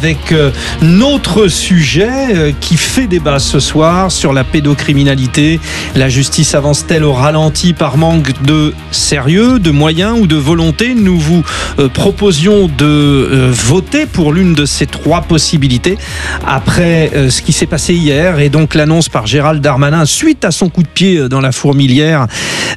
avec notre sujet qui fait débat ce soir sur la pédocriminalité. La justice avance-t-elle au ralenti par manque de sérieux, de moyens ou de volonté? Nous vous proposions de voter pour l'une de ces trois possibilités après ce qui s'est passé hier et donc l'annonce par Gérald Darmanin suite à son coup de pied dans la fourmilière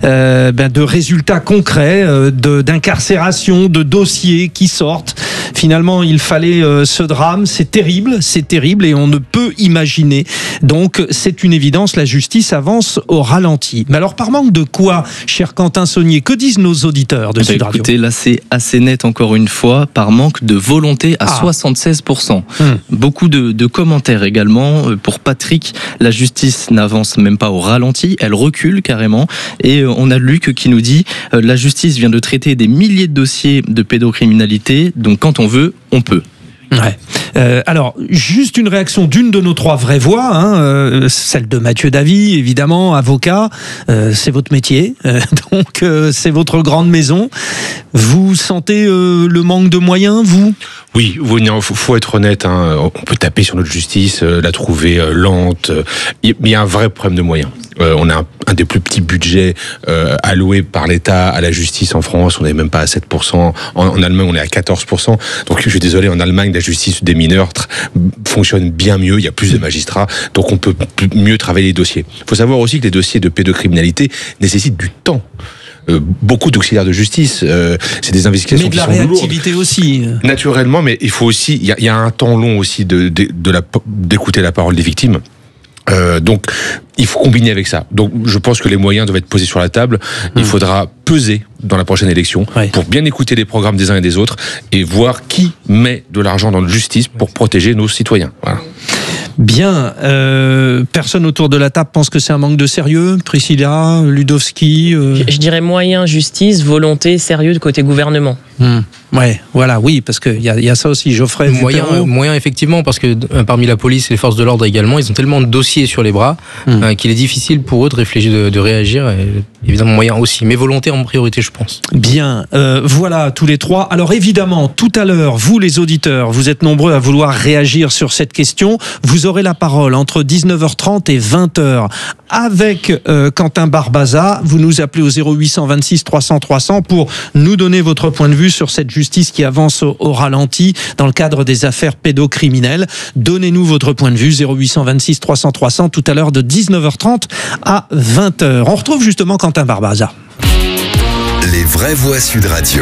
de résultats concrets, d'incarcération, de dossiers qui sortent. Finalement, il fallait ce drame. C'est terrible et on ne peut imaginer. Donc, c'est une évidence, la justice avance au ralenti. Mais alors, par manque de quoi, cher Quentin Saunier? Que disent nos auditeurs de Sud Radio? Écoutez, là, c'est assez net encore une fois, par manque de volonté à 76%. Beaucoup de commentaires également. Pour Patrick, la justice n'avance même pas au ralenti, elle recule carrément. Et on a Luc qui nous dit la justice vient de traiter des milliers de dossiers de pédocriminalité, donc quand on veut, on peut. Ouais. Alors, juste une réaction d'une de nos trois vraies voix, celle de Mathieu Davy, évidemment, avocat, c'est votre métier, donc c'est votre grande maison. Vous sentez le manque de moyens, vous ? Oui, faut être honnête. On peut taper sur notre justice, la trouver lente. Il y a un vrai problème de moyens. On a un des plus petits budgets alloués par l'État à la justice en France. On n'est même pas à 7%. En Allemagne, on est à 14%. Donc, je suis désolé, en Allemagne, la justice des mineurs fonctionne bien mieux. Il y a plus de magistrats. Donc, on peut mieux travailler les dossiers. Il faut savoir aussi que les dossiers de pédocriminalité nécessitent du temps. Beaucoup d'auxiliaires de justice, c'est des investigations qui sont lourdes. Mais de la réactivité aussi. Naturellement, mais il faut aussi, il y a un temps long aussi d'écouter la parole des victimes. Donc, il faut combiner avec ça. Donc, je pense que les moyens doivent être posés sur la table. Il faudra peser dans la prochaine élection pour bien écouter les programmes des uns et des autres et voir qui met de l'argent dans la justice pour protéger nos citoyens. Voilà. Bien, personne autour de la table pense que c'est un manque de sérieux. Priscilla, Ludowski. Je dirais moyen, justice, volonté, sérieux de côté gouvernement. Ouais, voilà, oui, parce qu'il y a ça aussi. Geoffrey, moyen, effectivement, parce que parmi la police et les forces de l'ordre également, ils ont tellement de dossiers sur les bras qu'il est difficile pour eux de réfléchir, de réagir. Et évidemment, moyen aussi, mais volonté en priorité, je pense. Bien, voilà, tous les trois. Alors évidemment, tout à l'heure, vous les auditeurs, vous êtes nombreux à vouloir réagir sur cette question. Vous aurez la parole entre 19h30 et 20h avec Quentin Barbaza. Vous nous appelez au 0826 300 300 pour nous donner votre point de vue sur cette justice qui avance au ralenti dans le cadre des affaires pédocriminelles. Donnez-nous votre point de vue, 0826 300 300, tout à l'heure de 19h30 à 20h. On retrouve justement Quentin Barbaza. Les vraies voix Sud Radio.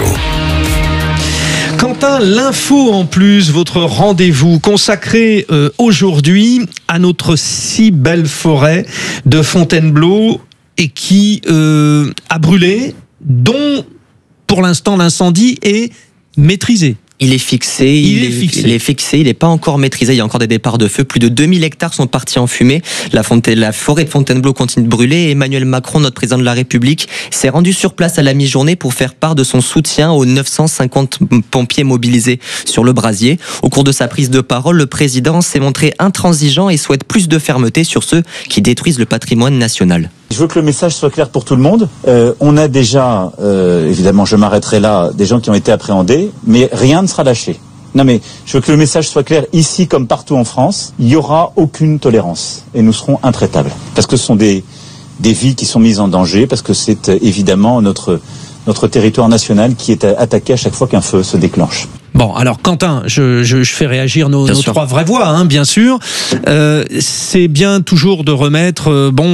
Quentin, l'info en plus, votre rendez-vous consacré aujourd'hui à notre si belle forêt de Fontainebleau et qui a brûlé, dont pour l'instant l'incendie est maîtrisé. Il est fixé, il n'est pas encore maîtrisé, il y a encore des départs de feu. Plus de 2000 hectares sont partis en fumée. La forêt de Fontainebleau continue de brûler et Emmanuel Macron, notre président de la République, s'est rendu sur place à la mi-journée pour faire part de son soutien aux 950 pompiers mobilisés sur le brasier. Au cours de sa prise de parole, le président s'est montré intransigeant et souhaite plus de fermeté sur ceux qui détruisent le patrimoine national. Je veux que le message soit clair pour tout le monde. On a déjà, évidemment, je m'arrêterai là, des gens qui ont été appréhendés, mais rien ne sera lâché. Non mais, je veux que le message soit clair ici comme partout en France. Il n'y aura aucune tolérance et nous serons intraitables. Parce que ce sont des vies qui sont mises en danger, parce que c'est évidemment notre territoire national qui est attaqué à chaque fois qu'un feu se déclenche. Bon, alors Quentin, je fais réagir nos trois vraies voix, bien sûr. C'est bien toujours de remettre,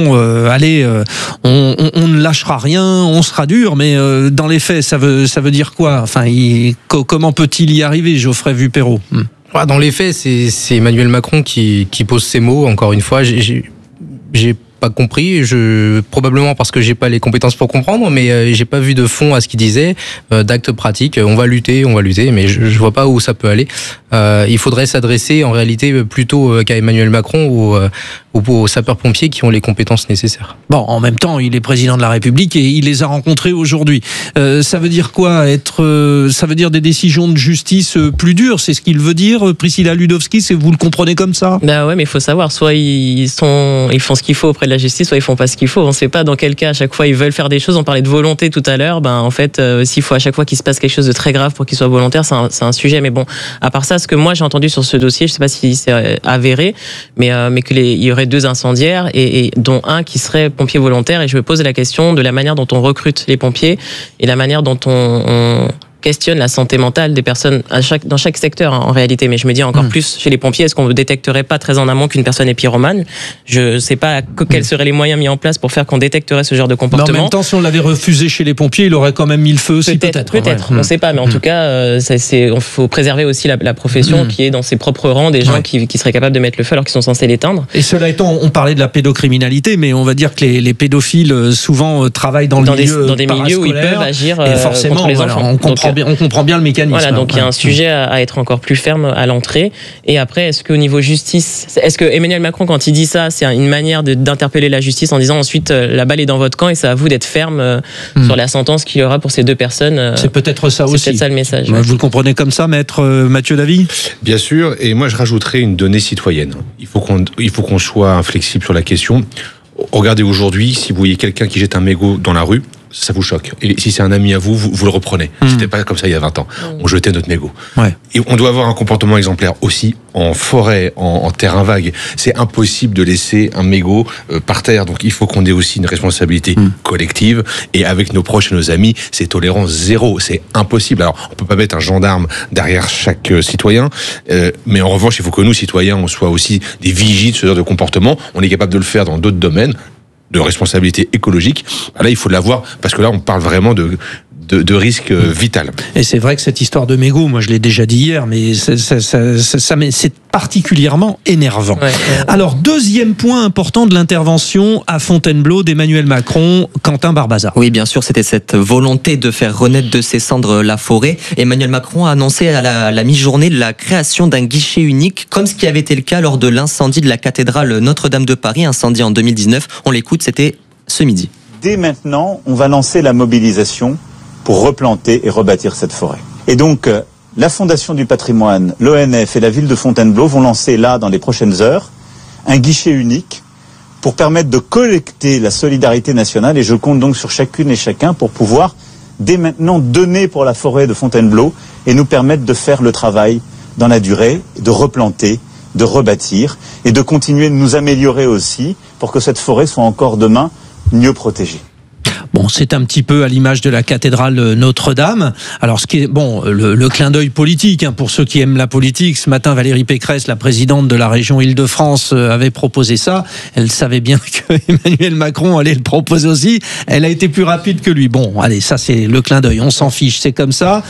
on ne lâchera rien, on sera dur, mais dans les faits, ça veut dire quoi? Enfin, comment peut-il y arriver, Geoffrey Vupero? Dans les faits, c'est Emmanuel Macron qui pose ces mots, encore une fois. J'ai pas compris, probablement parce que j'ai pas les compétences pour comprendre, mais j'ai pas vu de fond à ce qu'il disait, d'actes pratiques. On va lutter, mais je vois pas où ça peut aller. Il faudrait s'adresser en réalité plutôt qu'à Emmanuel Macron ou aux sapeurs-pompiers qui ont les compétences nécessaires. Bon, en même temps, il est président de la République et il les a rencontrés aujourd'hui. Ça veut dire quoi ça veut dire des décisions de justice plus dures, c'est ce qu'il veut dire, Priscilla Ludowski, vous le comprenez comme ça? Bah ouais, mais il faut savoir, soit ils font ce qu'il faut auprès de la justice, soit ils font pas ce qu'il faut. On ne sait pas dans quel cas à chaque fois ils veulent faire des choses. On parlait de volonté tout à l'heure. En fait, s'il faut à chaque fois qu'il se passe quelque chose de très grave pour qu'ils soient volontaires, c'est un sujet. Mais bon, à part ça, ce que moi j'ai entendu sur ce dossier, je sais pas si c'est avéré, mais qu'il y aurait 2 incendiaires et dont un qui serait pompier volontaire. Et je me pose la question de la manière dont on recrute les pompiers et la manière dont on questionne la santé mentale des personnes dans chaque secteur en réalité, mais je me dis encore plus chez les pompiers, est-ce qu'on ne détecterait pas très en amont qu'une personne est pyromane? Je ne sais pas quels seraient les moyens mis en place pour faire qu'on détecterait ce genre de comportement. Mais en même temps, si on l'avait refusé chez les pompiers, il aurait quand même mis le feu aussi, peut-être. On ne sait pas, mais en tout cas, il faut préserver aussi la profession qui est dans ses propres rangs, des gens qui seraient capables de mettre le feu alors qu'ils sont censés l'éteindre. Et cela étant, on parlait de la pédocriminalité, mais on va dire que les pédophiles souvent travaillent dans des milieux où ils peuvent agir contre les enfants. On comprend bien le mécanisme. Voilà, donc il y a un sujet à être encore plus ferme à l'entrée. Et après, est-ce qu'au niveau justice, est-ce que Emmanuel Macron, quand il dit ça, c'est une manière d'interpeller la justice en disant ensuite la balle est dans votre camp et c'est à vous d'être ferme sur la sentence qu'il y aura pour ces 2 personnes. C'est peut-être ça aussi. C'est peut-être ça le message. Vous le comprenez comme ça, maître Mathieu Davy? Bien sûr, et moi je rajouterais une donnée citoyenne. Il faut qu'on soit inflexible sur la question. Regardez aujourd'hui, si vous voyez quelqu'un qui jette un mégot dans la rue, ça vous choque. Et si c'est un ami à vous, vous le reprenez. C'était pas comme ça il y a 20 ans. On jetait notre mégot. Ouais. Et on doit avoir un comportement exemplaire aussi en forêt, en terrain vague. C'est impossible de laisser un mégot par terre. Donc il faut qu'on ait aussi une responsabilité collective. Et avec nos proches et nos amis, c'est tolérance zéro. C'est impossible. Alors on peut pas mettre un gendarme derrière chaque citoyen, mais en revanche, il faut que nous, citoyens, on soit aussi des vigiles de ce genre de comportement. On est capable de le faire dans d'autres domaines de responsabilité écologique. Là, il faut l'avoir parce que là, on parle vraiment de risque vital. Et c'est vrai que cette histoire de mégot, moi je l'ai déjà dit hier, mais c'est particulièrement énervant. Ouais. Alors, deuxième point important de l'intervention à Fontainebleau d'Emmanuel Macron, Quentin Barbaza. Oui, bien sûr, c'était cette volonté de faire renaître de ses cendres la forêt. Emmanuel Macron a annoncé à la mi-journée la création d'un guichet unique, comme ce qui avait été le cas lors de l'incendie de la cathédrale Notre-Dame de Paris, incendie en 2019. On l'écoute, c'était ce midi. Dès maintenant, on va lancer la mobilisation pour replanter et rebâtir cette forêt. Et donc, la Fondation du patrimoine, l'ONF et la ville de Fontainebleau vont lancer là, dans les prochaines heures, un guichet unique pour permettre de collecter la solidarité nationale. Et je compte donc sur chacune et chacun pour pouvoir, dès maintenant, donner pour la forêt de Fontainebleau et nous permettre de faire le travail dans la durée, de replanter, de rebâtir et de continuer de nous améliorer aussi pour que cette forêt soit encore demain mieux protégée. Bon, c'est un petit peu à l'image de la cathédrale Notre-Dame. Alors, ce qui est bon, le clin d'œil politique, pour ceux qui aiment la politique. Ce matin, Valérie Pécresse, la présidente de la région Île-de-France, avait proposé ça. Elle savait bien que Emmanuel Macron allait le proposer aussi. Elle a été plus rapide que lui. Bon, allez, ça c'est le clin d'œil. On s'en fiche, c'est comme ça.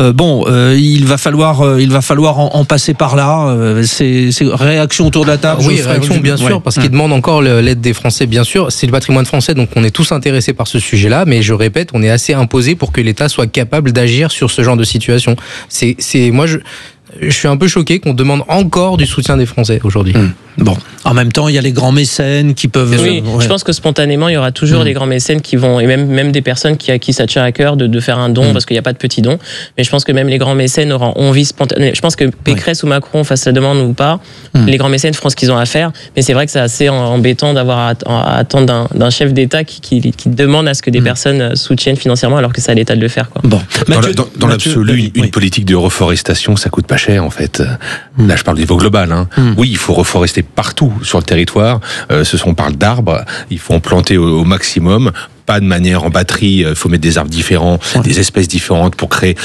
Il va falloir en passer par là. C'est réaction autour de la table. Oui, réaction bien sûr, parce qu'il demande encore l'aide des Français, bien sûr. C'est le patrimoine français, donc on est tous intéressés par ce sujet-là, mais je répète, on est assez imposé pour que l'État soit capable d'agir sur ce genre de situation. Moi, je suis un peu choqué qu'on demande encore du soutien des Français aujourd'hui. Bon, en même temps, il y a les grands mécènes qui peuvent... Oui, je pense que spontanément, il y aura toujours des grands mécènes qui vont, et même des personnes à qui ça tient à cœur de faire un don, parce qu'il n'y a pas de petits dons. Mais je pense que même les grands mécènes auront envie spontanément. Je pense que Pécresse ou Macron fassent la demande ou pas, les grands mécènes feront ce qu'ils ont à faire. Mais c'est vrai que c'est assez embêtant d'avoir à attendre d'un chef d'État qui demande à ce que des personnes soutiennent financièrement alors que c'est à l'État de le faire. Bon. Dans l'absolu, une politique de reforestation, ça coûte pas cher en fait. Là, je parle au niveau global. Oui, il faut reforester partout sur le territoire. On parle d'arbres, il faut en planter au maximum. Pas de manière en batterie, il faut mettre des arbres différents, des espèces différentes pour créer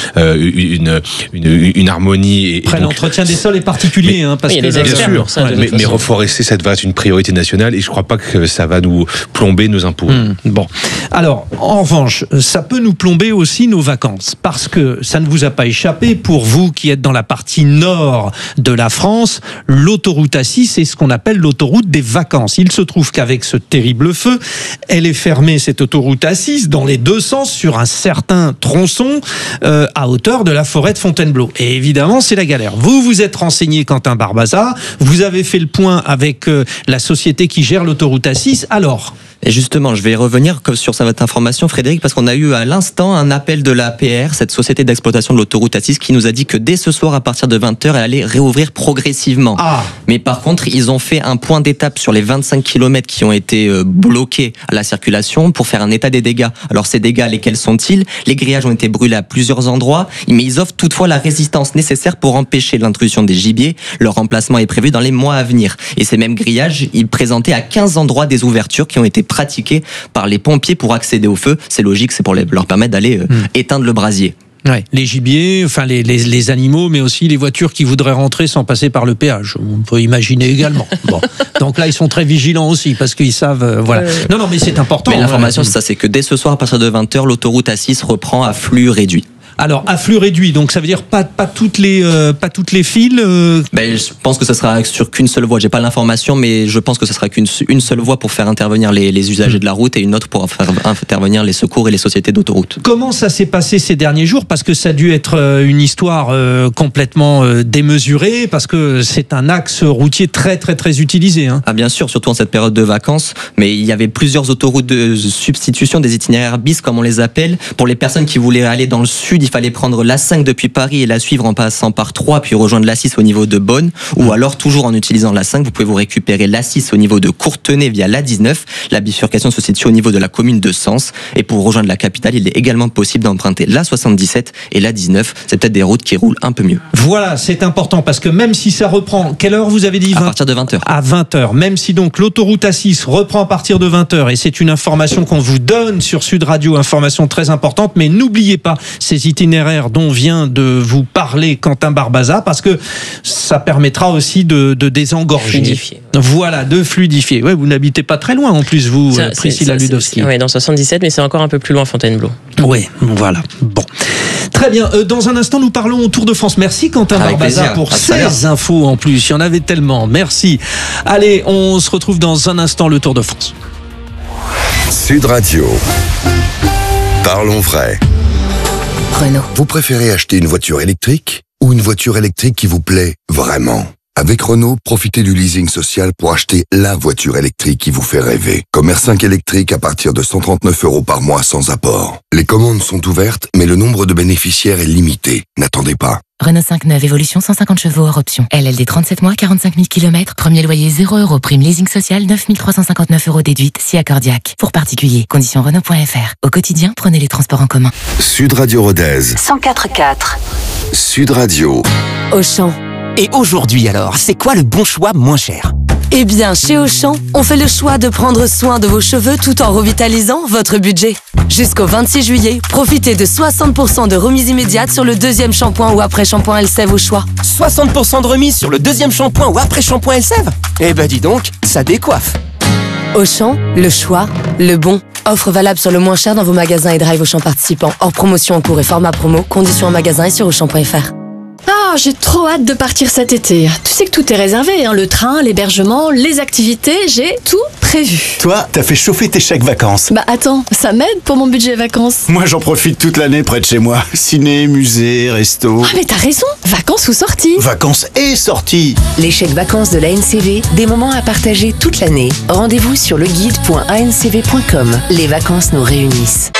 une harmonie. Après, l'entretien des sols est particulier, parce que bien sûr, mais reforester, ça devrait être une priorité nationale et je crois pas que ça va nous plomber nos impôts. Bon, alors en revanche, ça peut nous plomber aussi nos vacances, parce que ça ne vous a pas échappé, pour vous qui êtes dans la partie nord de la France, l'autoroute A6, c'est ce qu'on appelle l'autoroute des vacances. Il se trouve qu'avec ce terrible feu, elle est fermée, cette autoroute A6 dans les deux sens sur un certain tronçon à hauteur de la forêt de Fontainebleau. Et évidemment, c'est la galère. Vous vous êtes renseigné, Quentin Barbaza, vous avez fait le point avec la société qui gère l'autoroute A6. Alors, Et justement, je vais revenir sur cette information, Frédéric, parce qu'on a eu à l'instant un appel de la PR, cette société d'exploitation de l'autoroute A6, qui nous a dit que dès ce soir, à partir de 20h, elle allait réouvrir progressivement. Mais par contre, ils ont fait un point d'étape sur les 25 km qui ont été bloqués à la circulation pour faire un état des dégâts. Alors ces dégâts, lesquels sont-ils ? Les grillages ont été brûlés à plusieurs endroits, mais ils offrent toutefois la résistance nécessaire pour empêcher l'intrusion des gibiers. Leur remplacement est prévu dans les mois à venir. Et ces mêmes grillages, ils présentaient à 15 endroits des ouvertures qui ont été pratiquées par les pompiers pour accéder au feu. C'est logique, c'est pour leur permettre d'aller éteindre le brasier. Ouais, les gibiers, enfin les animaux, mais aussi les voitures qui voudraient rentrer sans passer par le péage. On peut imaginer également. Bon, donc là ils sont très vigilants aussi parce qu'ils savent, voilà. Non, mais c'est important. Mais l'information, c'est ça, c'est que dès ce soir, à partir de 20h, l'autoroute A6 reprend à flux réduit. Alors, à flux réduit, donc ça veut dire pas toutes les files. Ben, je pense que ça sera sur qu'une seule voie. J'ai pas l'information, mais je pense que ce sera qu'une seule voie pour faire intervenir les usagers de la route et une autre pour faire intervenir les secours et les sociétés d'autoroute. Comment ça s'est passé ces derniers jours ? Parce que ça a dû être une histoire complètement démesurée, parce que c'est un axe routier très très très utilisé. Hein. Ah bien sûr, surtout en cette période de vacances. Mais il y avait plusieurs autoroutes de substitution, des itinéraires bis comme on les appelle. Pour les personnes qui voulaient aller dans le sud, il fallait prendre l'A5 depuis Paris et la suivre en passant par Troyes, puis rejoindre l'A6 au niveau de Beaune, ou alors toujours en utilisant l'A5, vous pouvez vous récupérer l'A6 au niveau de Courtenay via l'A19. La bifurcation se situe au niveau de la commune de Sens, et pour rejoindre la capitale, il est également possible d'emprunter l'A77 et l'A19. C'est peut-être des routes qui roulent un peu mieux. Voilà, c'est important, parce que même si ça reprend, quelle heure vous avez dit ? À partir de 20h. À 20h, même si donc l'autoroute A6 reprend à partir de 20h, et c'est une information qu'on vous donne sur Sud Radio, information très importante, mais n'oubliez pas ces itinéraires dont vient de vous parler Quentin Barbaza, parce que ça permettra aussi de désengorger. Fluidifier. Voilà, de fluidifier. Ouais, vous n'habitez pas très loin en plus, vous, Priscilla Ludowski. Oui, dans 77, mais c'est encore un peu plus loin, Fontainebleau. Oui, voilà. Bon. Très bien. Dans un instant, nous parlons au Tour de France. Merci Quentin Barbaza pour ces infos en plus. Il y en avait tellement. Merci. Allez, on se retrouve dans un instant, le Tour de France. Sud Radio. Parlons vrai. Renault. Vous préférez acheter une voiture électrique ou une voiture électrique qui vous plaît vraiment ? Avec Renault, profitez du leasing social pour acheter la voiture électrique qui vous fait rêver. Comme R5 électrique à partir de 139 € par mois sans apport. Les commandes sont ouvertes, mais le nombre de bénéficiaires est limité. N'attendez pas. Renault 5 neuve, évolution 150 chevaux hors option. LLD 37 mois, 45 000 km. Premier loyer 0 €. Prime leasing social 9 359 € déduite, si accordiaque. Pour particuliers, conditions Renault.fr. Au quotidien, prenez les transports en commun. Sud Radio Rodez. 104.4. Sud Radio. Auchan. Et aujourd'hui alors, c'est quoi le bon choix moins cher ? Eh bien, chez Auchan, on fait le choix de prendre soin de vos cheveux tout en revitalisant votre budget. Jusqu'au 26 juillet, profitez de 60% de remise immédiate sur le deuxième shampoing ou après-shampoing Elseve au choix. 60% de remise sur le deuxième shampoing ou après-shampoing Elseve ? Eh ben dis donc, ça décoiffe. Auchan, le choix, le bon. Offre valable sur le moins cher dans vos magasins et drive Auchan participants. Hors promotion en cours et format promo. Conditions en magasin et sur Auchan.fr. Ah, j'ai trop hâte de partir cet été. Tu sais que tout est réservé, hein, le train, l'hébergement, les activités, j'ai tout prévu. Toi, t'as fait chauffer tes chèques vacances. Bah attends, ça m'aide pour mon budget vacances. Moi, j'en profite toute l'année près de chez moi. Ciné, musée, resto. Ah mais t'as raison, vacances ou sorties. Vacances et sorties. Les chèques vacances de l'ANCV, des moments à partager toute l'année. Rendez-vous sur leguide.ancv.com. Les vacances nous réunissent.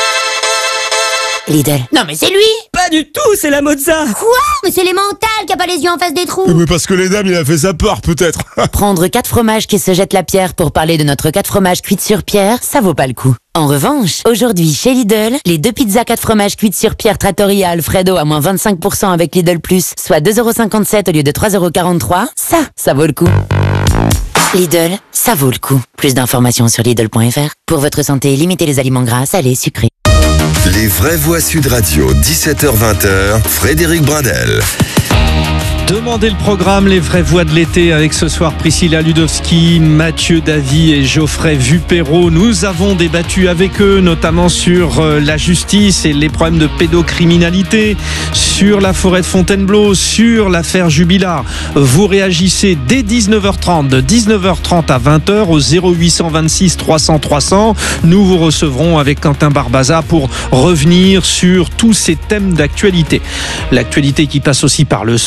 Lidl. Non mais c'est lui. Pas du tout, c'est la Mozza. Quoi? Mais c'est l'émental qui a pas les yeux en face des trous. Mais parce que les dames, il a fait sa peur peut-être. Prendre 4 fromages qui se jettent la pierre pour parler de notre 4 fromages cuits sur pierre, ça vaut pas le coup. En revanche, aujourd'hui chez Lidl, les 2 pizzas 4 fromages cuites sur pierre Trattoria Alfredo à moins 25% avec Lidl Plus, soit 2,57 € au lieu de 3,43 €, ça vaut le coup. Lidl, ça vaut le coup. Plus d'informations sur Lidl.fr. Pour votre santé, limitez les aliments gras, salés, sucrés. Les vraies voix Sud Radio, 17h-20h, Frédéric Brindel. Demandez le programme Les vraies voix de l'été avec ce soir Priscilla Ludowski, Mathieu Davy et Geoffrey Vupero. Nous avons débattu avec eux notamment sur la justice et les problèmes de pédocriminalité, sur la forêt de Fontainebleau, sur l'affaire Jubilard. Vous réagissez dès 19h30, de 19h30 à 20h au 0826 300 300. Nous vous recevrons avec Quentin Barbaza pour revenir sur tous ces thèmes d'actualité. L'actualité qui passe aussi par le sport.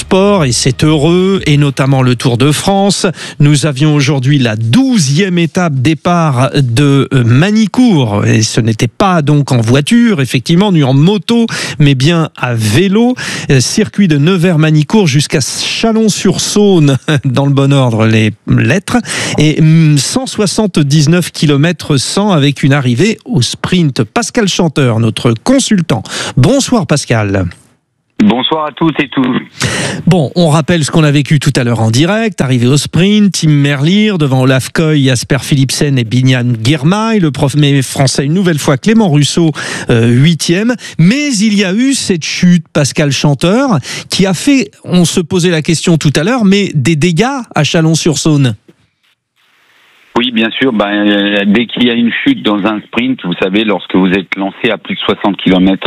et c'est heureux, et notamment le Tour de France. Nous avions aujourd'hui la 12e étape départ de Manicourt, et ce n'était pas donc en voiture, effectivement, ni en moto, mais bien à vélo. Circuit de Nevers-Manicourt jusqu'à Chalon-sur-Saône, dans le bon ordre les lettres, et 179 km 100 avec une arrivée au sprint. Pascal Chanteur, notre consultant. Bonsoir Pascal. Bonsoir à toutes et tous. Bon, on rappelle ce qu'on a vécu tout à l'heure en direct. Arrivé au sprint, Tim Merlier devant Olaf Koy, Jasper Philipsen et Binyam Girmay. Le premier français, une nouvelle fois, Clément Russo, 8e. Mais il y a eu cette chute, Pascal Chanteur, qui a fait, on se posait la question tout à l'heure, mais des dégâts à Chalon-sur-Saône. Oui, bien sûr. Dès qu'il y a une chute dans un sprint, vous savez, lorsque vous êtes lancé à plus de 60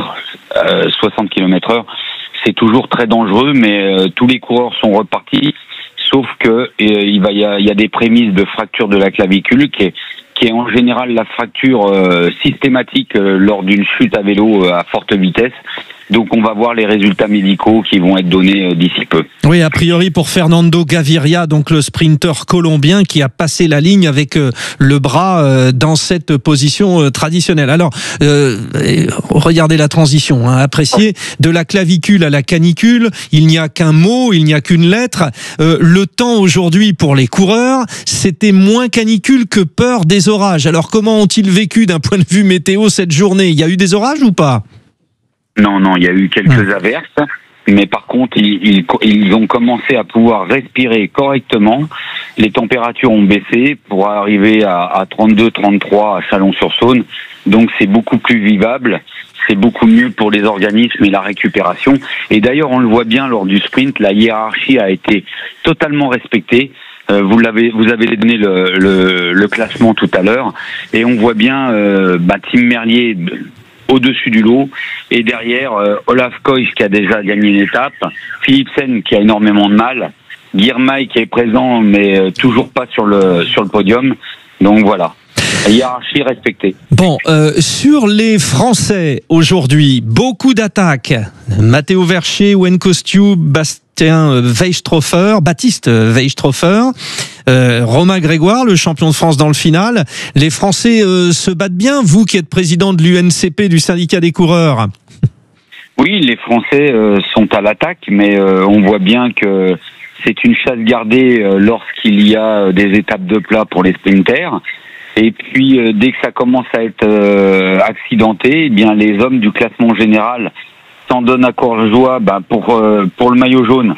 km/h, c'est toujours très dangereux, mais tous les coureurs sont repartis, sauf que il y a des prémices de fracture de la clavicule qui est en général la fracture systématique lors d'une chute à vélo à forte vitesse. Donc on va voir les résultats médicaux qui vont être donnés d'ici peu. Oui, a priori pour Fernando Gaviria, donc le sprinter colombien qui a passé la ligne avec le bras dans cette position traditionnelle. Alors, regardez la transition, appréciez, de la clavicule à la canicule, il n'y a qu'un mot, il n'y a qu'une lettre. Le temps aujourd'hui pour les coureurs, c'était moins canicule que peur des orages. Alors comment ont-ils vécu d'un point de vue météo cette journée ? Il y a eu des orages ou pas ? Non, il y a eu quelques averses, mais par contre, ils ont commencé à pouvoir respirer correctement. Les températures ont baissé pour arriver à 32-33 à Chalon-sur-Saône. Donc c'est beaucoup plus vivable, c'est beaucoup mieux pour les organismes et la récupération. Et d'ailleurs, on le voit bien lors du sprint, la hiérarchie a été totalement respectée. Vous avez donné le classement tout à l'heure, et on voit bien Tim Merlier au-dessus du lot, et derrière Olaf Koy qui a déjà gagné une étape, Philipsen qui a énormément de mal, Girmay qui est présent mais toujours pas sur le podium. Donc voilà, la hiérarchie respectée. Bon, sur les Français aujourd'hui, beaucoup d'attaques. Matteo Vercher, Wayne Kostiou, Baptiste Weistrofer, Romain Grégoire, le champion de France dans le final. Les Français se battent bien, vous qui êtes président de l'UNCP, du syndicat des coureurs. Oui, les Français sont à l'attaque, mais on voit bien que c'est une chasse gardée lorsqu'il y a des étapes de plat pour les sprinters. Et puis, dès que ça commence à être accidenté, eh bien, les hommes du classement général s'en donnent à cœur joie pour le maillot jaune.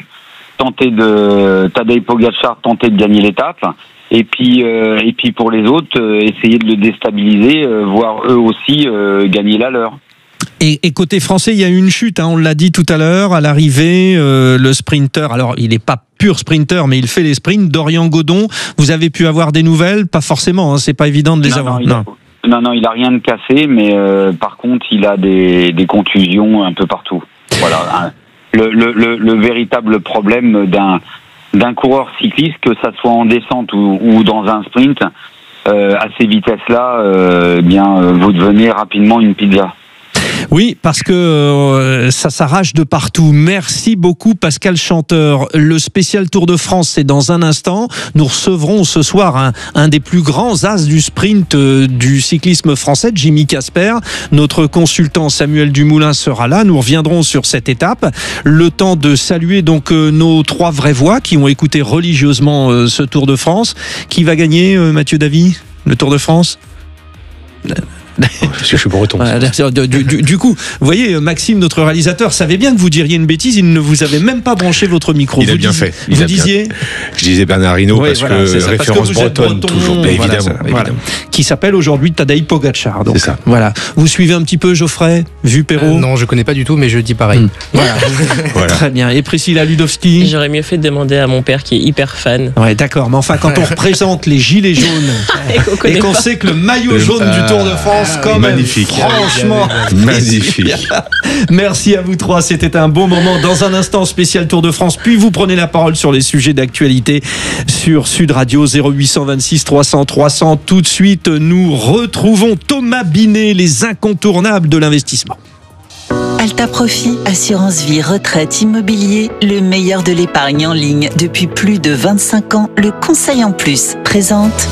Tadej Pogačar tenter de gagner l'étape. Et puis pour les autres, essayer de le déstabiliser, voire eux aussi gagner la leur. Et côté français, il y a eu une chute, on l'a dit tout à l'heure, à l'arrivée, le sprinter, alors il n'est pas pur sprinter, mais il fait les sprints, Dorian Godon, vous avez pu avoir des nouvelles ? Pas forcément, c'est pas évident de les avoir. Non, il a rien de cassé, mais par contre, il a des contusions un peu partout. Voilà, le véritable problème d'un coureur cycliste, que ça soit en descente ou dans un sprint, à ces vitesses-là, vous devenez rapidement une pizza. Oui, parce que ça s'arrache de partout. Merci beaucoup Pascal Chanteur. Le spécial Tour de France, c'est dans un instant. Nous recevrons ce soir un des plus grands as du sprint du cyclisme français, Jimmy Casper. Notre consultant Samuel Dumoulin sera là. Nous reviendrons sur cette étape. Le temps de saluer donc nos trois vraies voix qui ont écouté religieusement ce Tour de France. Qui va gagner, Mathieu Davy, le Tour de France ? Parce que je suis breton. Du coup, vous voyez, Maxime, notre réalisateur, savait bien que vous diriez une bêtise. Il ne vous avait même pas branché votre micro. Il a bien fait. Vous disiez ? Je disais Bernard Hinault, parce que référence bretonne, toujours, évidemment. Qui s'appelle aujourd'hui Tadej Pogačar. C'est ça. Voilà. Vous suivez un petit peu Geoffrey, vu Perrault ? Non, je connais pas du tout, mais je dis pareil. Voilà. Très bien. Et Priscilla Ludowski ? J'aurais mieux fait de demander à mon père qui est hyper fan. Ouais, d'accord. Mais enfin, quand on représente les gilets jaunes et qu'on sait que le maillot jaune du Tour de France, quand même, magnifique. Franchement, magnifique. Merci à vous trois. C'était un bon moment. Dans un instant, spécial Tour de France. Puis vous prenez la parole sur les sujets d'actualité sur Sud Radio 0826 300 300. Tout de suite, nous retrouvons Thomas Binet, les incontournables de l'investissement. Alta Profit, assurance vie, retraite, immobilier, le meilleur de l'épargne en ligne. Depuis plus de 25 ans, le conseil en plus présente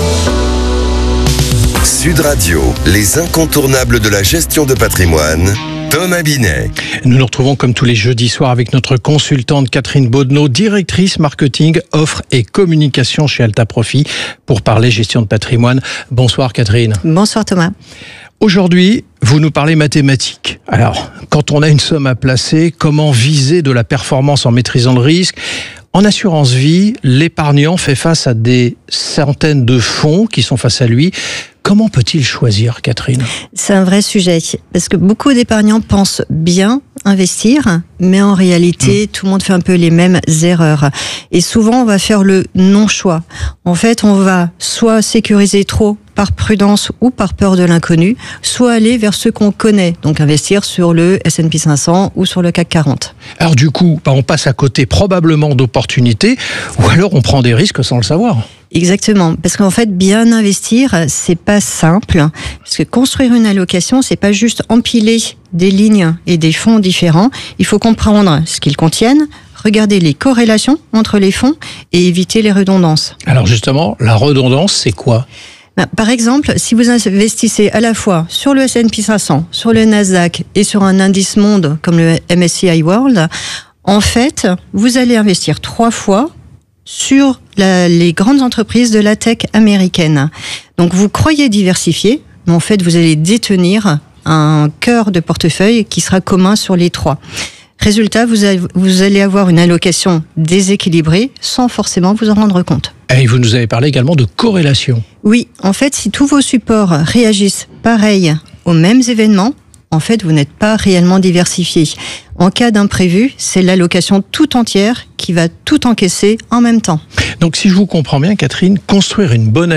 Sud Radio, les incontournables de la gestion de patrimoine. Thomas Binet. Nous nous retrouvons comme tous les jeudis soirs avec notre consultante Catherine Baudenot, directrice marketing, offre et communication chez Alta Profit pour parler gestion de patrimoine. Bonsoir Catherine. Bonsoir Thomas. Aujourd'hui, vous nous parlez mathématiques. Alors, quand on a une somme à placer, comment viser de la performance en maîtrisant le risque ? En assurance vie, l'épargnant fait face à des centaines de fonds qui sont face à lui. Comment peut-il choisir, Catherine ? C'est un vrai sujet, parce que beaucoup d'épargnants pensent bien investir, mais en réalité, tout le monde fait un peu les mêmes erreurs. Et souvent, on va faire le non-choix. En fait, on va soit sécuriser trop par prudence ou par peur de l'inconnu, soit aller vers ce qu'on connaît, donc investir sur le S&P 500 ou sur le CAC 40. Alors du coup, on passe à côté probablement d'opportunités, ou alors on prend des risques sans le savoir. Exactement, parce qu'en fait, bien investir, c'est pas simple, parce que construire une allocation, c'est pas juste empiler des lignes et des fonds différents. Il faut comprendre ce qu'ils contiennent, regarder les corrélations entre les fonds et éviter les redondances. Alors justement, la redondance, c'est quoi ? Par exemple, si vous investissez à la fois sur le S&P 500, sur le Nasdaq et sur un indice monde comme le MSCI World, en fait, vous allez investir 3 fois sur les grandes entreprises de la tech américaine. Donc vous croyez diversifier, mais en fait vous allez détenir un cœur de portefeuille qui sera commun sur les 3. Résultat, vous allez avoir une allocation déséquilibrée sans forcément vous en rendre compte. Et vous nous avez parlé également de corrélation. Oui, en fait, si tous vos supports réagissent pareil aux mêmes événements, en fait, vous n'êtes pas réellement diversifié. En cas d'imprévu, c'est l'allocation tout entière qui va tout encaisser en même temps. Donc, si je vous comprends bien, Catherine, construire une bonne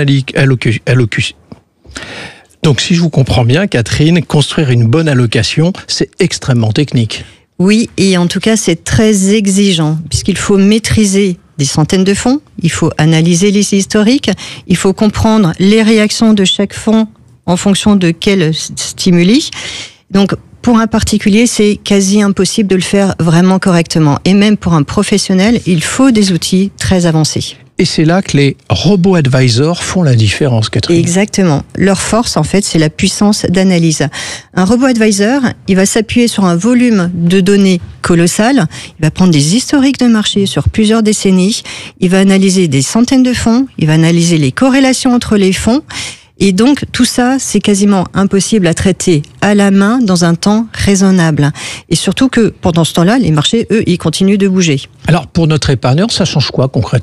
allocation, c'est extrêmement technique. Oui, et en tout cas, c'est très exigeant, puisqu'il faut maîtriser des centaines de fonds, il faut analyser les historiques, il faut comprendre les réactions de chaque fonds en fonction de quel stimuli. Donc, pour un particulier, c'est quasi impossible de le faire vraiment correctement. Et même pour un professionnel, il faut des outils très avancés. Et c'est là que les robots advisors font la différence, Catherine. Exactement. Leur force, en fait, c'est la puissance d'analyse. Un robot advisor, il va s'appuyer sur un volume de données colossal. Il va prendre des historiques de marché sur plusieurs décennies. Il va analyser des centaines de fonds. Il va analyser les corrélations entre les fonds. Et donc, tout ça, c'est quasiment impossible à traiter à la main dans un temps raisonnable. Et surtout que, pendant ce temps-là, les marchés, eux, ils continuent de bouger. Alors, pour notre épargnant, ça change quoi concrètement ?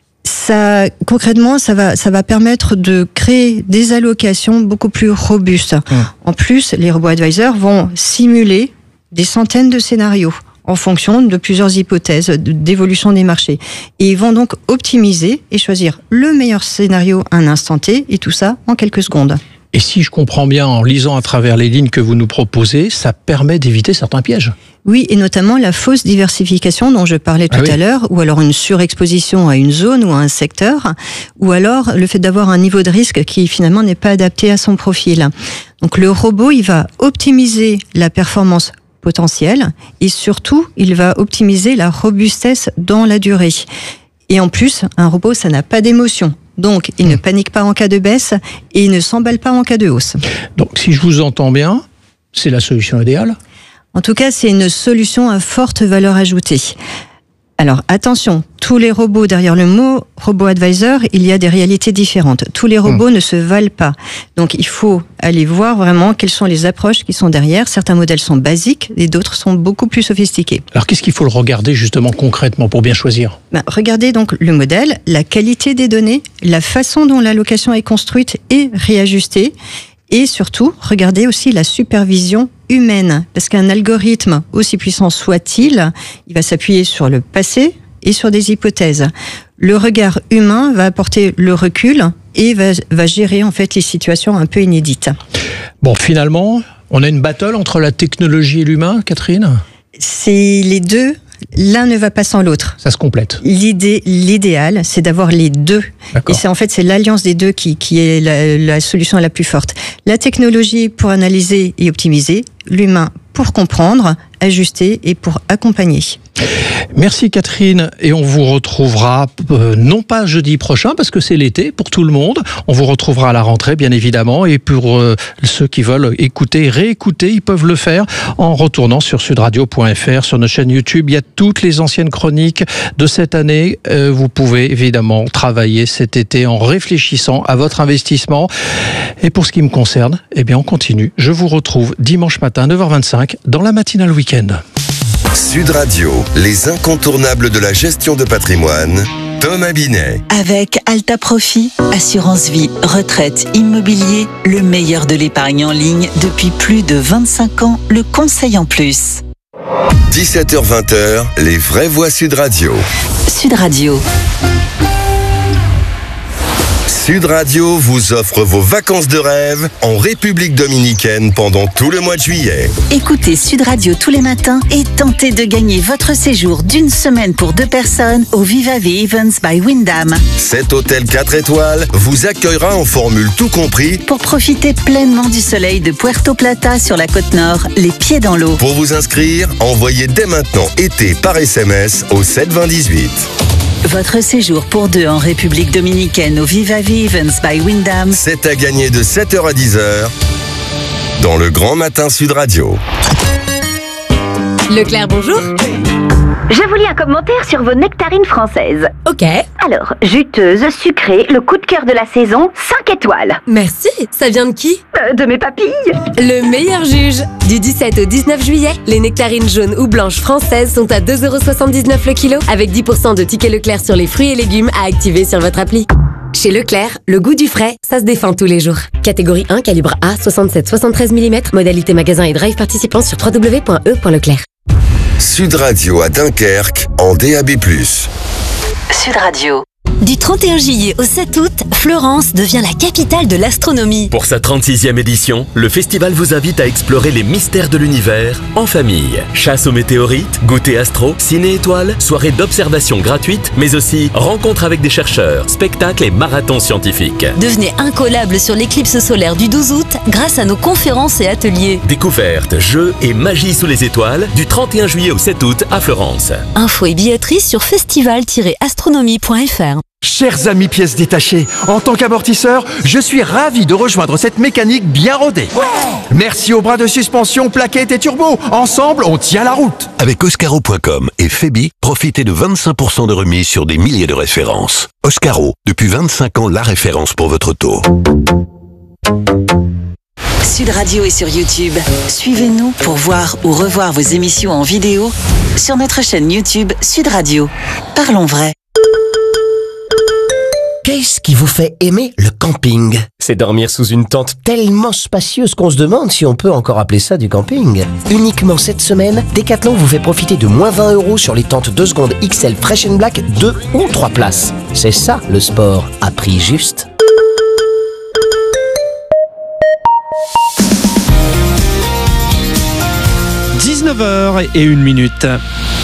Concrètement, ça va permettre de créer des allocations beaucoup plus robustes. En plus, les robots advisors vont simuler des centaines de scénarios en fonction de plusieurs hypothèses d'évolution des marchés. Et ils vont donc optimiser et choisir le meilleur scénario à un instant T, et tout ça en quelques secondes. Et si je comprends bien, en lisant à travers les lignes que vous nous proposez, ça permet d'éviter certains pièges. Oui, et notamment la fausse diversification dont je parlais tout à l'heure, ou alors une surexposition à une zone ou à un secteur, ou alors le fait d'avoir un niveau de risque qui finalement n'est pas adapté à son profil. Donc le robot, il va optimiser la performance potentielle et surtout, il va optimiser la robustesse dans la durée. Et en plus, un robot, ça n'a pas d'émotion. Donc, il ne panique pas en cas de baisse et il ne s'emballe pas en cas de hausse. Donc, si je vous entends bien, c'est la solution idéale ? En tout cas, c'est une solution à forte valeur ajoutée. Alors, attention, tous les robots, derrière le mot robot advisor, il y a des réalités différentes. Tous les robots ne se valent pas. Donc, il faut aller voir vraiment quelles sont les approches qui sont derrière. Certains modèles sont basiques et d'autres sont beaucoup plus sophistiqués. Alors, qu'est-ce qu'il faut le regarder justement concrètement pour bien choisir ? Regardez donc le modèle, la qualité des données, la façon dont l'allocation est construite et réajustée. Et surtout, regardez aussi la supervision humaine. Parce qu'un algorithme, aussi puissant soit-il, il va s'appuyer sur le passé et sur des hypothèses. Le regard humain va apporter le recul et va gérer en fait les situations un peu inédites. Bon, finalement, on a une battle entre la technologie et l'humain, Catherine ? C'est les deux. L'un ne va pas sans l'autre. Ça se complète. L'idéal, c'est d'avoir les deux. Et c'est l'alliance des deux qui est la solution la plus forte. La technologie pour analyser et optimiser, l'humain pour comprendre, ajuster et pour accompagner. Merci Catherine, et on vous retrouvera non pas jeudi prochain parce que c'est l'été pour tout le monde, on vous retrouvera à la rentrée bien évidemment, et pour ceux qui veulent écouter, réécouter, ils peuvent le faire en retournant sur sudradio.fr, sur notre chaîne YouTube. Il y a toutes les anciennes chroniques de cette année. Vous pouvez évidemment travailler cet été en réfléchissant à votre investissement. Et pour ce qui me concerne, eh bien on continue. Je vous retrouve dimanche matin 9h25 dans la matinale week-end. Sud Radio, les incontournables de la gestion de patrimoine, Thomas Binet. Avec Alta Profit, assurance vie, retraite, immobilier, le meilleur de l'épargne en ligne depuis plus de 25 ans, le conseil en plus. 17h-20h, les vraies voix Sud Radio. Sud Radio. Sud Radio vous offre vos vacances de rêve en République dominicaine pendant tout le mois de juillet. Écoutez Sud Radio tous les matins et tentez de gagner votre séjour d'une semaine pour 2 personnes au Viva Ve Events by Wyndham. Cet hôtel 4 étoiles vous accueillera en formule tout compris pour profiter pleinement du soleil de Puerto Plata sur la côte nord, les pieds dans l'eau. Pour vous inscrire, envoyez dès maintenant été par SMS au 72018. Votre séjour pour 2 en République dominicaine au Viva Ve Events by Wyndham. C'est à gagner de 7h à 10h dans le Grand Matin Sud Radio. Leclerc, bonjour. Je vous lis un commentaire sur vos nectarines françaises. Ok. Alors, juteuse, sucrée, le coup de cœur de la saison, 5 étoiles. Merci. Ça vient de qui? De mes papilles. Le meilleur juge. Du 17 au 19 juillet, les nectarines jaunes ou blanches françaises sont à 2,79€ le kilo, avec 10% de tickets Leclerc sur les fruits et légumes à activer sur votre appli. Chez Leclerc, le goût du frais, ça se défend tous les jours. Catégorie 1, calibre A, 67-73 mm, modalité magasin et drive participant sur www.e.leclerc. Sud Radio à Dunkerque en DAB+. Sud Radio. Du 31 juillet au 7 août, Florence devient la capitale de l'astronomie. Pour sa 36e édition, le festival vous invite à explorer les mystères de l'univers en famille. Chasse aux météorites, goûter astro, ciné-étoiles, soirée d'observation gratuite, mais aussi rencontres avec des chercheurs, spectacles et marathons scientifiques. Devenez incollable sur l'éclipse solaire du 12 août grâce à nos conférences et ateliers. Découvertes, jeux et magie sous les étoiles du 31 juillet au 7 août à Florence. Infos et billetterie sur festival-astronomie.fr. Chers amis pièces détachées, en tant qu'amortisseur, je suis ravi de rejoindre cette mécanique bien rodée. Ouais. Merci aux bras de suspension, plaquettes et turbo. Ensemble, on tient la route. Avec Oscaro.com et Febi, profitez de 25% de remise sur des milliers de références. Oscaro, depuis 25 ans, la référence pour votre auto. Sud Radio est sur YouTube. Suivez-nous pour voir ou revoir vos émissions en vidéo sur notre chaîne YouTube Sud Radio. Parlons vrai. Qu'est-ce qui vous fait aimer le camping? C'est dormir sous une tente tellement spacieuse qu'on se demande si on peut encore appeler ça du camping. Uniquement cette semaine, Decathlon vous fait profiter de moins 20€ sur les tentes 2 secondes XL Fresh and Black 2 ou 3 places. C'est ça le sport à prix juste. – 19h01.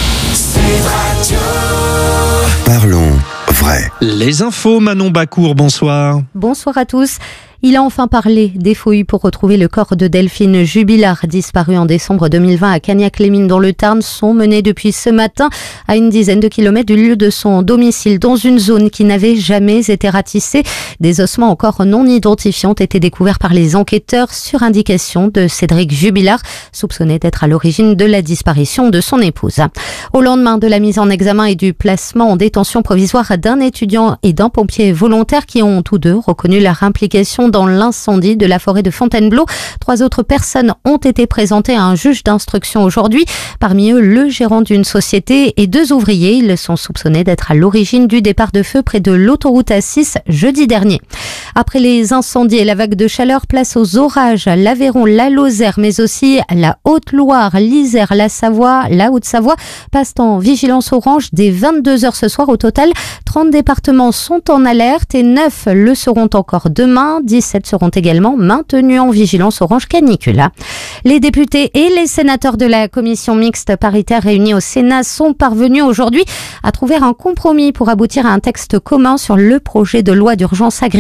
Parlons vrai. Les infos, Manon Bacour, bonsoir. Bonsoir à tous. Il a enfin parlé des fouilles pour retrouver le corps de Delphine Jubilard, disparue en décembre 2020 à Cagnac-les-Mines dans le Tarn, sont menées depuis ce matin à une dizaine de kilomètres du lieu de son domicile, dans une zone qui n'avait jamais été ratissée. Des ossements encore non identifiés ont été découverts par les enquêteurs sur indication de Cédric Jubilard, soupçonné d'être à l'origine de la disparition de son épouse. Au lendemain de la mise en examen et du placement en détention provisoire d'un étudiant et d'un pompier volontaire qui ont tous deux reconnu leur implication dans l'incendie de la forêt de Fontainebleau. 3 autres personnes ont été présentées à un juge d'instruction aujourd'hui. Parmi eux, le gérant d'une société et 2 ouvriers. Ils sont soupçonnés d'être à l'origine du départ de feu près de l'autoroute A6 jeudi dernier. Après les incendies et la vague de chaleur, place aux orages. L'Aveyron, la Lozère, mais aussi la Haute-Loire, l'Isère, la Savoie, la Haute-Savoie passent en vigilance orange dès 22h ce soir. Au total, 30 départements sont en alerte et 9 le seront encore demain. 17 seront également maintenus en vigilance orange canicule. Les députés et les sénateurs de la commission mixte paritaire réunie au Sénat sont parvenus aujourd'hui à trouver un compromis pour aboutir à un texte commun sur le projet de loi d'urgence agricole.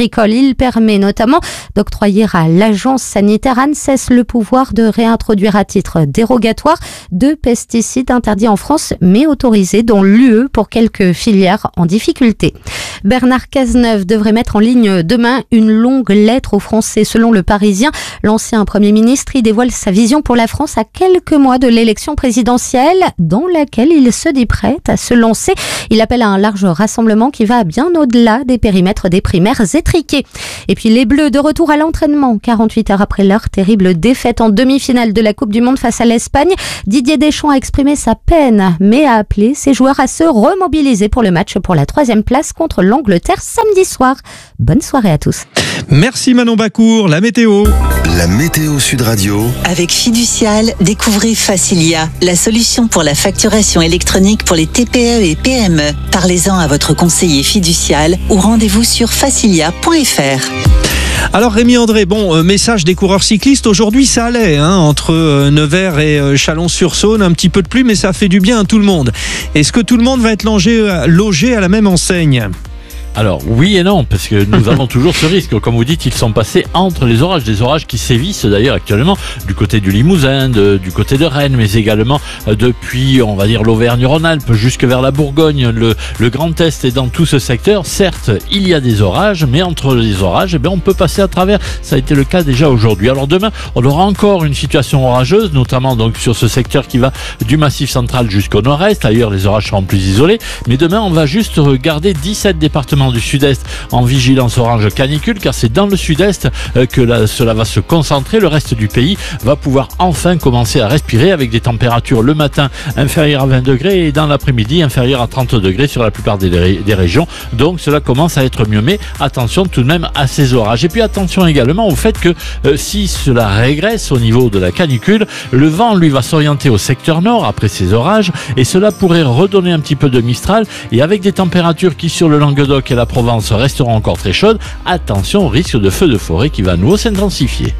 Il permet notamment d'octroyer à l'agence sanitaire ANSES le pouvoir de réintroduire à titre dérogatoire 2 pesticides interdits en France mais autorisés dans l'UE pour quelques filières en difficulté. Bernard Cazeneuve devrait mettre en ligne demain une longue lettre aux Français. Selon Le Parisien, l'ancien Premier ministre y dévoile sa vision pour la France à quelques mois de l'élection présidentielle dans laquelle il se dit prêt à se lancer. Il appelle à un large rassemblement qui va bien au-delà des périmètres des primaires étriqués. Et puis les Bleus de retour à l'entraînement. 48 heures après leur terrible défaite en demi-finale de la Coupe du Monde face à l'Espagne, Didier Deschamps a exprimé sa peine, mais a appelé ses joueurs à se remobiliser pour le match pour la 3e place contre l'Angleterre samedi soir. Bonne soirée à tous. Merci Manon Bacour, la météo. La météo Sud Radio. Avec Fiducial, découvrez Facilia, la solution pour la facturation électronique pour les TPE et PME. Parlez-en à votre conseiller Fiducial ou rendez-vous sur facilia.fr. Alors Rémi André, message des coureurs cyclistes, aujourd'hui ça allait entre Nevers et Chalon-sur-Saône, un petit peu de pluie mais ça fait du bien à tout le monde. Est-ce que tout le monde va être logé à la même enseigne ? Alors oui et non, parce que nous avons toujours ce risque. Comme vous dites, ils sont passés entre les orages, des orages qui sévissent d'ailleurs actuellement du côté du Limousin, du côté de Rennes, mais également depuis, on va dire, l'Auvergne-Rhône-Alpes jusque vers la Bourgogne, le Grand Est et dans tout ce secteur. Certes, il y a des orages, mais entre les orages, on peut passer à travers. Ça a été le cas déjà aujourd'hui. Alors demain, on aura encore une situation orageuse, notamment donc sur ce secteur qui va du Massif central jusqu'au nord-est. Ailleurs, les orages seront plus isolés. Mais demain, on va juste regarder 17 départements du sud-est en vigilance orange canicule, car c'est dans le sud-est que cela va se concentrer. Le reste du pays va pouvoir enfin commencer à respirer avec des températures le matin inférieures à 20 degrés et dans l'après-midi inférieures à 30 degrés sur la plupart des régions. Donc cela commence à être mieux, mais attention tout de même à ces orages. Et puis attention également au fait que si cela régresse au niveau de la canicule, le vent lui va s'orienter au secteur nord après ces orages et cela pourrait redonner un petit peu de Mistral, et avec des températures qui sur le Languedoc et la Provence resteront encore très chaudes, attention au risque de feu de forêt qui va à nouveau s'intensifier.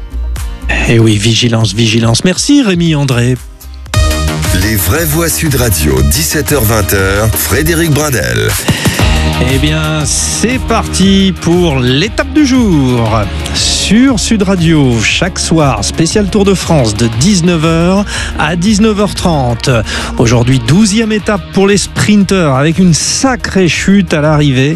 Et oui, vigilance. Merci Rémi André. Les vraies voix Sud Radio, 17h-20h, Frédéric Brindel. Eh bien, c'est parti pour l'étape du jour. Sur Sud Radio, chaque soir, spécial Tour de France de 19h à 19h30. Aujourd'hui, 12e étape pour les sprinteurs avec une sacrée chute à l'arrivée.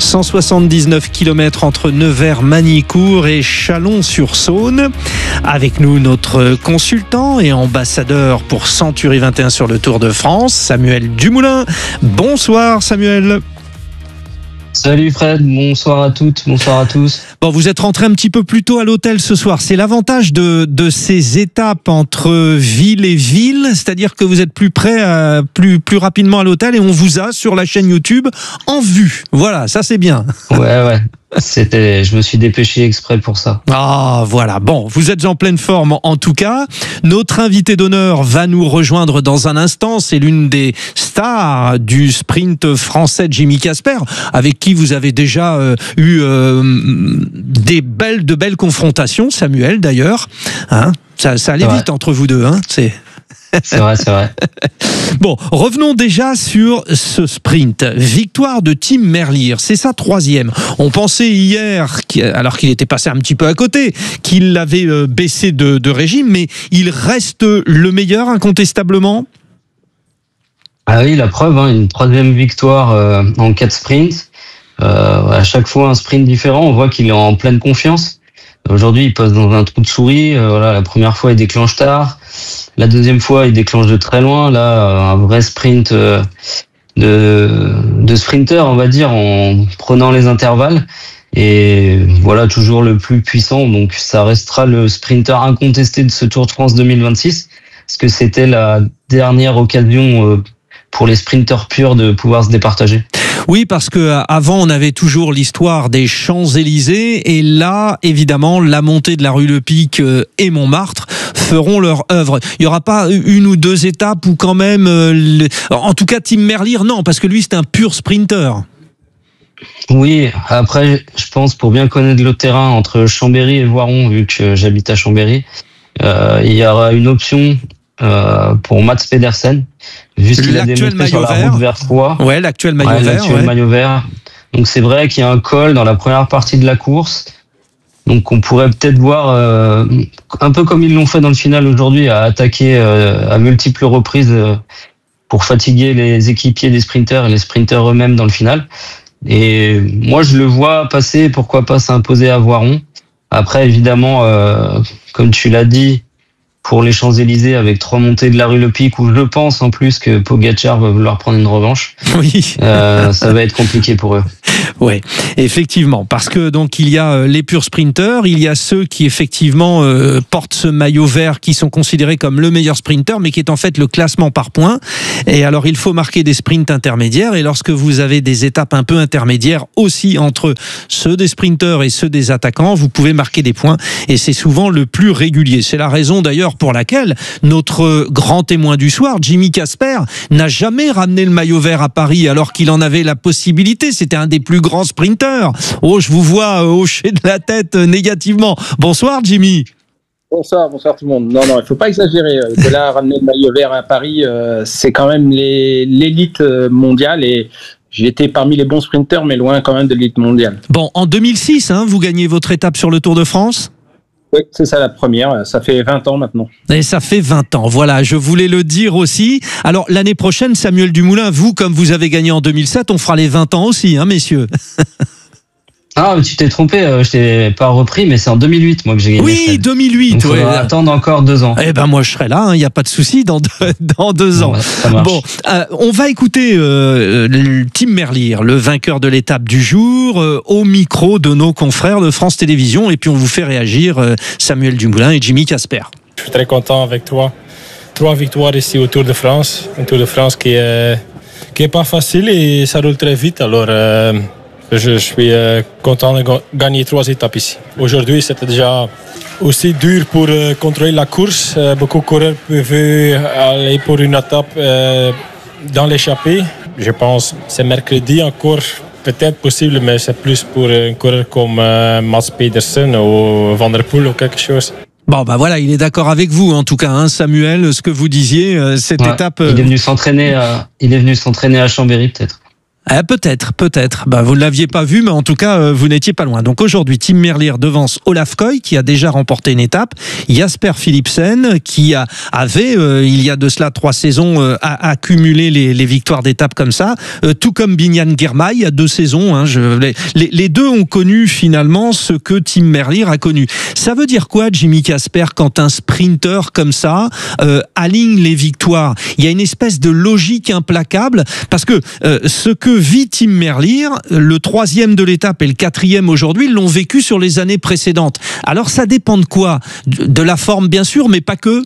179 km entre Nevers, Magny-Cours et Chalon-sur-Saône. Avec nous, notre consultant et ambassadeur pour Century 21 sur le Tour de France, Samuel Dumoulin. Bonsoir Samuel. Salut Fred, bonsoir à toutes, bonsoir à tous. Bon, vous êtes rentré un petit peu plus tôt à l'hôtel ce soir. C'est l'avantage de ces étapes entre ville et ville, c'est-à-dire que vous êtes plus près, plus rapidement à l'hôtel et on vous a sur la chaîne YouTube en vue. Voilà, ça c'est bien. Ouais. Je me suis dépêché exprès pour ça. Ah, voilà. Bon, vous êtes en pleine forme en tout cas. Notre invité d'honneur va nous rejoindre dans un instant. C'est l'une des stars du sprint français, Jimmy Casper, avec qui vous avez déjà eu de belles confrontations, Samuel d'ailleurs. Ça allait vite entre vous deux. C'est vrai. Bon, revenons déjà sur ce sprint. Victoire de Tim Merlier, c'est sa 3e. On pensait hier, alors qu'il était passé un petit peu à côté, qu'il avait baissé de régime, mais il reste le meilleur incontestablement. Ah oui, la preuve, une 3e victoire en 4 sprints. À chaque fois un sprint différent, on voit qu'il est en pleine confiance. Aujourd'hui, il passe dans un trou de souris. La première fois, il déclenche tard. La deuxième fois, il déclenche de très loin. Là, un vrai sprint de sprinter, on va dire, en prenant les intervalles. Et voilà, toujours le plus puissant. Donc, ça restera le sprinter incontesté de ce Tour de France 2026. Parce que c'était la dernière occasion pour les sprinters purs de pouvoir se départager. Oui, parce que avant on avait toujours l'histoire des Champs-Élysées et là, évidemment, la montée de la rue Le Pic et Montmartre feront leur œuvre. Il n'y aura pas une ou deux étapes où quand même, en tout cas Tim Merlier, non, parce que lui c'est un pur sprinter. Oui, après, je pense pour bien connaître le terrain entre Chambéry et Voiron, vu que j'habite à Chambéry, il y aura une option pour Mats Pedersen, vu ce qu'il a démontré sur la route vers Foix. Ouais, l'actuel maillot vert. Maillot vert. Donc c'est vrai qu'il y a un col dans la première partie de la course. Donc on pourrait peut-être voir, un peu comme ils l'ont fait dans le final aujourd'hui, à attaquer à multiples reprises pour fatiguer les équipiers des sprinters et les sprinters eux-mêmes dans le final. Et moi je le vois passer, pourquoi pas s'imposer à Voiron. Après évidemment, comme tu l'as dit, pour les Champs-Élysées avec 3 montées de la rue Le Pic, où je pense en plus que Pogacar va vouloir prendre une revanche. Oui. Ça va être compliqué pour eux. Ouais, effectivement, parce que donc il y a les purs sprinters, il y a ceux qui effectivement portent ce maillot vert, qui sont considérés comme le meilleur sprinter, mais qui est en fait le classement par points. Et alors il faut marquer des sprints intermédiaires, et lorsque vous avez des étapes un peu intermédiaires aussi entre ceux des sprinters et ceux des attaquants, vous pouvez marquer des points, et c'est souvent le plus régulier. C'est la raison d'ailleurs pour laquelle notre grand témoin du soir, Jimmy Casper, n'a jamais ramené le maillot vert à Paris alors qu'il en avait la possibilité. C'était un des plus grands sprinters. Oh, je vous vois hocher de la tête négativement. Bonsoir Jimmy. Bonsoir tout le monde. Non, il ne faut pas exagérer. De là à ramener le maillot vert à Paris, c'est quand même l'élite mondiale, et j'ai été parmi les bons sprinters, mais loin quand même de l'élite mondiale. Bon, en 2006, vous gagnez votre étape sur le Tour de France ? Oui, c'est ça la première. Ça fait 20 ans maintenant. Et ça fait 20 ans, voilà, je voulais le dire aussi. Alors, l'année prochaine, Samuel Dumoulin, vous, comme vous avez gagné en 2007, on fera les 20 ans aussi, messieurs. Ah, tu t'es trompé, je t'ai pas repris, mais c'est en 2008, moi, que j'ai gagné. Oui, 2008. Donc, on va attendre encore 2 ans. Eh ben, moi, je serai là, il n'y a pas de souci, dans 2 ans. Ouais, ça marche. Bon, on va écouter Tim Merlier, le vainqueur de l'étape du jour, au micro de nos confrères de France Télévisions, et puis on vous fait réagir Samuel Dumoulin et Jimmy Casper. Je suis très content avec toi. 3 victoires ici au Tour de France. Un Tour de France qui est pas facile et ça roule très vite. Alors, je suis content de gagner 3 étapes ici. Aujourd'hui, c'était déjà aussi dur pour contrôler la course. Beaucoup de coureurs peuvent aller pour une étape dans l'échappée. Je pense que c'est mercredi encore, peut-être possible, mais c'est plus pour un coureur comme Mats Pedersen ou Van der Poel ou quelque chose. Bon, bah voilà, il est d'accord avec vous, en tout cas, Samuel, ce que vous disiez, cette étape. Il est venu s'entraîner à Chambéry, peut-être. Peut-être. Bah, vous ne l'aviez pas vu, mais en tout cas, vous n'étiez pas loin. Donc aujourd'hui, Tim Merlier devance Olaf Koy, qui a déjà remporté une étape. Jasper Philipsen, qui avait, il y a de cela 3 saisons, accumulé les victoires d'étape comme ça. Tout comme Biniam Girmay, il y a 2 saisons. Les deux ont connu finalement ce que Tim Merlier a connu. Ça veut dire quoi, Jimmy Casper, quand un sprinter comme ça aligne les victoires? Il y a une espèce de logique implacable, parce que ce que vit Tim Merlier, le 3e de l'étape et le 4e aujourd'hui, ils l'ont vécu sur les années précédentes. Alors ça dépend de quoi? De la forme bien sûr, mais pas que.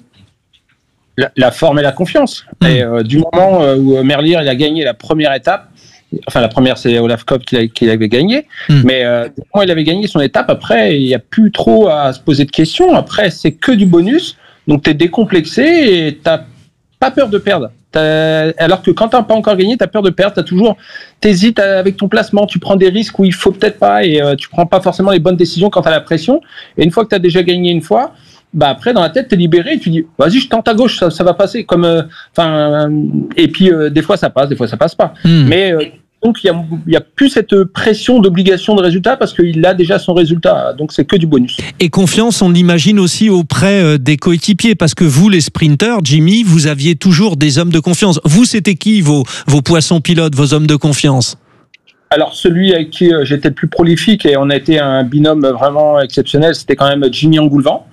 La forme et la confiance. Et du moment où Merlier il a gagné la première étape, enfin la première c'est Olaf Koy qui l'avait gagné, mais du moment où il avait gagné son étape, après il n'y a plus trop à se poser de questions. Après c'est que du bonus, donc tu es décomplexé et tu n'as pas peur de perdre. Alors que quand tu n'as pas encore gagné, tu as peur de perdre, t'hésites avec ton placement, tu prends des risques où il faut peut-être pas, et tu prends pas forcément les bonnes décisions quand tu as la pression. Et une fois que tu as déjà gagné une fois, bah après dans la tête tu es libéré et tu dis vas-y, je tente à gauche, ça va passer, et puis des fois ça passe, des fois ça passe pas. Mais donc il y a plus cette pression d'obligation de résultat, parce qu'il a déjà son résultat, donc c'est que du bonus. Et confiance, on l'imagine aussi auprès des coéquipiers, parce que vous les sprinters, Jimmy, vous aviez toujours des hommes de confiance. Vous, c'était qui vos poissons pilotes, vos hommes de confiance? Alors celui avec qui j'étais le plus prolifique, et on a été un binôme vraiment exceptionnel, c'était quand même Jimmy Engoulevent.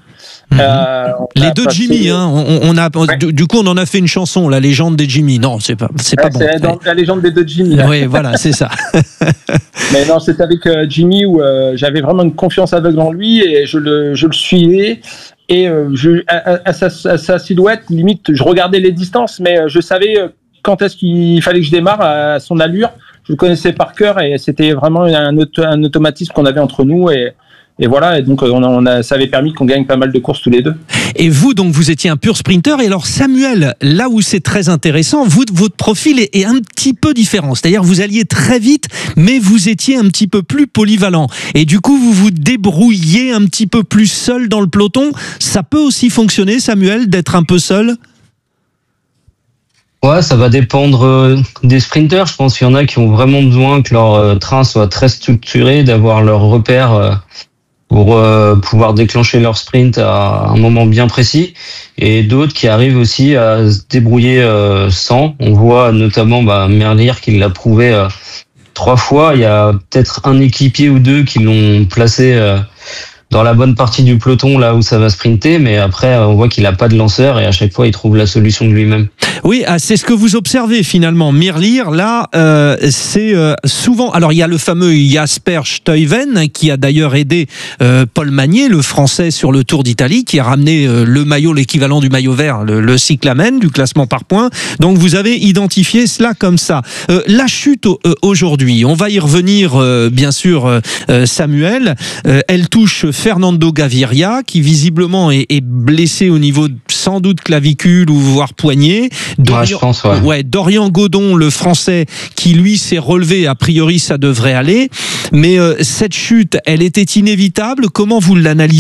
Les deux Jimmy, du coup on en a fait une chanson, la légende des Jimmy. Non, c'est pas bon. C'est la légende des deux Jimmy. Oui, voilà, c'est ça. Mais non, c'est avec Jimmy où j'avais vraiment une confiance aveugle en lui, et je le suivais. Et à sa silhouette, limite, je regardais les distances, mais je savais quand est-ce qu'il fallait que je démarre à son allure. Je le connaissais par cœur, et c'était vraiment un automatisme qu'on avait entre nous. Et voilà, et donc ça avait permis qu'on gagne pas mal de courses tous les deux. Et vous, donc, vous étiez un pur sprinter. Et alors, Samuel, là où c'est très intéressant, votre profil est un petit peu différent. C'est-à-dire, vous alliez très vite, mais vous étiez un petit peu plus polyvalent. Et du coup, vous vous débrouillez un petit peu plus seul dans le peloton. Ça peut aussi fonctionner, Samuel, d'être un peu seul? Ouais, ça va dépendre des sprinters. Je pense qu'il y en a qui ont vraiment besoin que leur train soit très structuré, d'avoir leurs repères pour pouvoir déclencher leur sprint à un moment bien précis. Et d'autres qui arrivent aussi à se débrouiller sans. On voit notamment Merlier qui l'a prouvé 3 fois. Il y a peut-être un équipier ou 2 qui l'ont placé dans la bonne partie du peloton, là où ça va sprinter, mais après, on voit qu'il n'a pas de lanceur et à chaque fois, il trouve la solution de lui-même. Oui, c'est ce que vous observez finalement. Merlier, là, c'est souvent... Alors, il y a le fameux Jasper Stuyven, qui a d'ailleurs aidé Paul Magnier, le Français, sur le Tour d'Italie, qui a ramené le maillot, l'équivalent du maillot vert, le cyclamen, du classement par points. Donc, vous avez identifié cela comme ça. La chute aujourd'hui, on va y revenir, bien sûr, Samuel. Elle touche Fernando Gaviria, qui visiblement est blessé au niveau sans doute clavicule ou voire poignet. Dorian, je pense, ouais. Dorian Godon, le Français, qui lui s'est relevé, a priori ça devrait aller. Mais cette chute, elle était inévitable. Comment vous l'analysez ?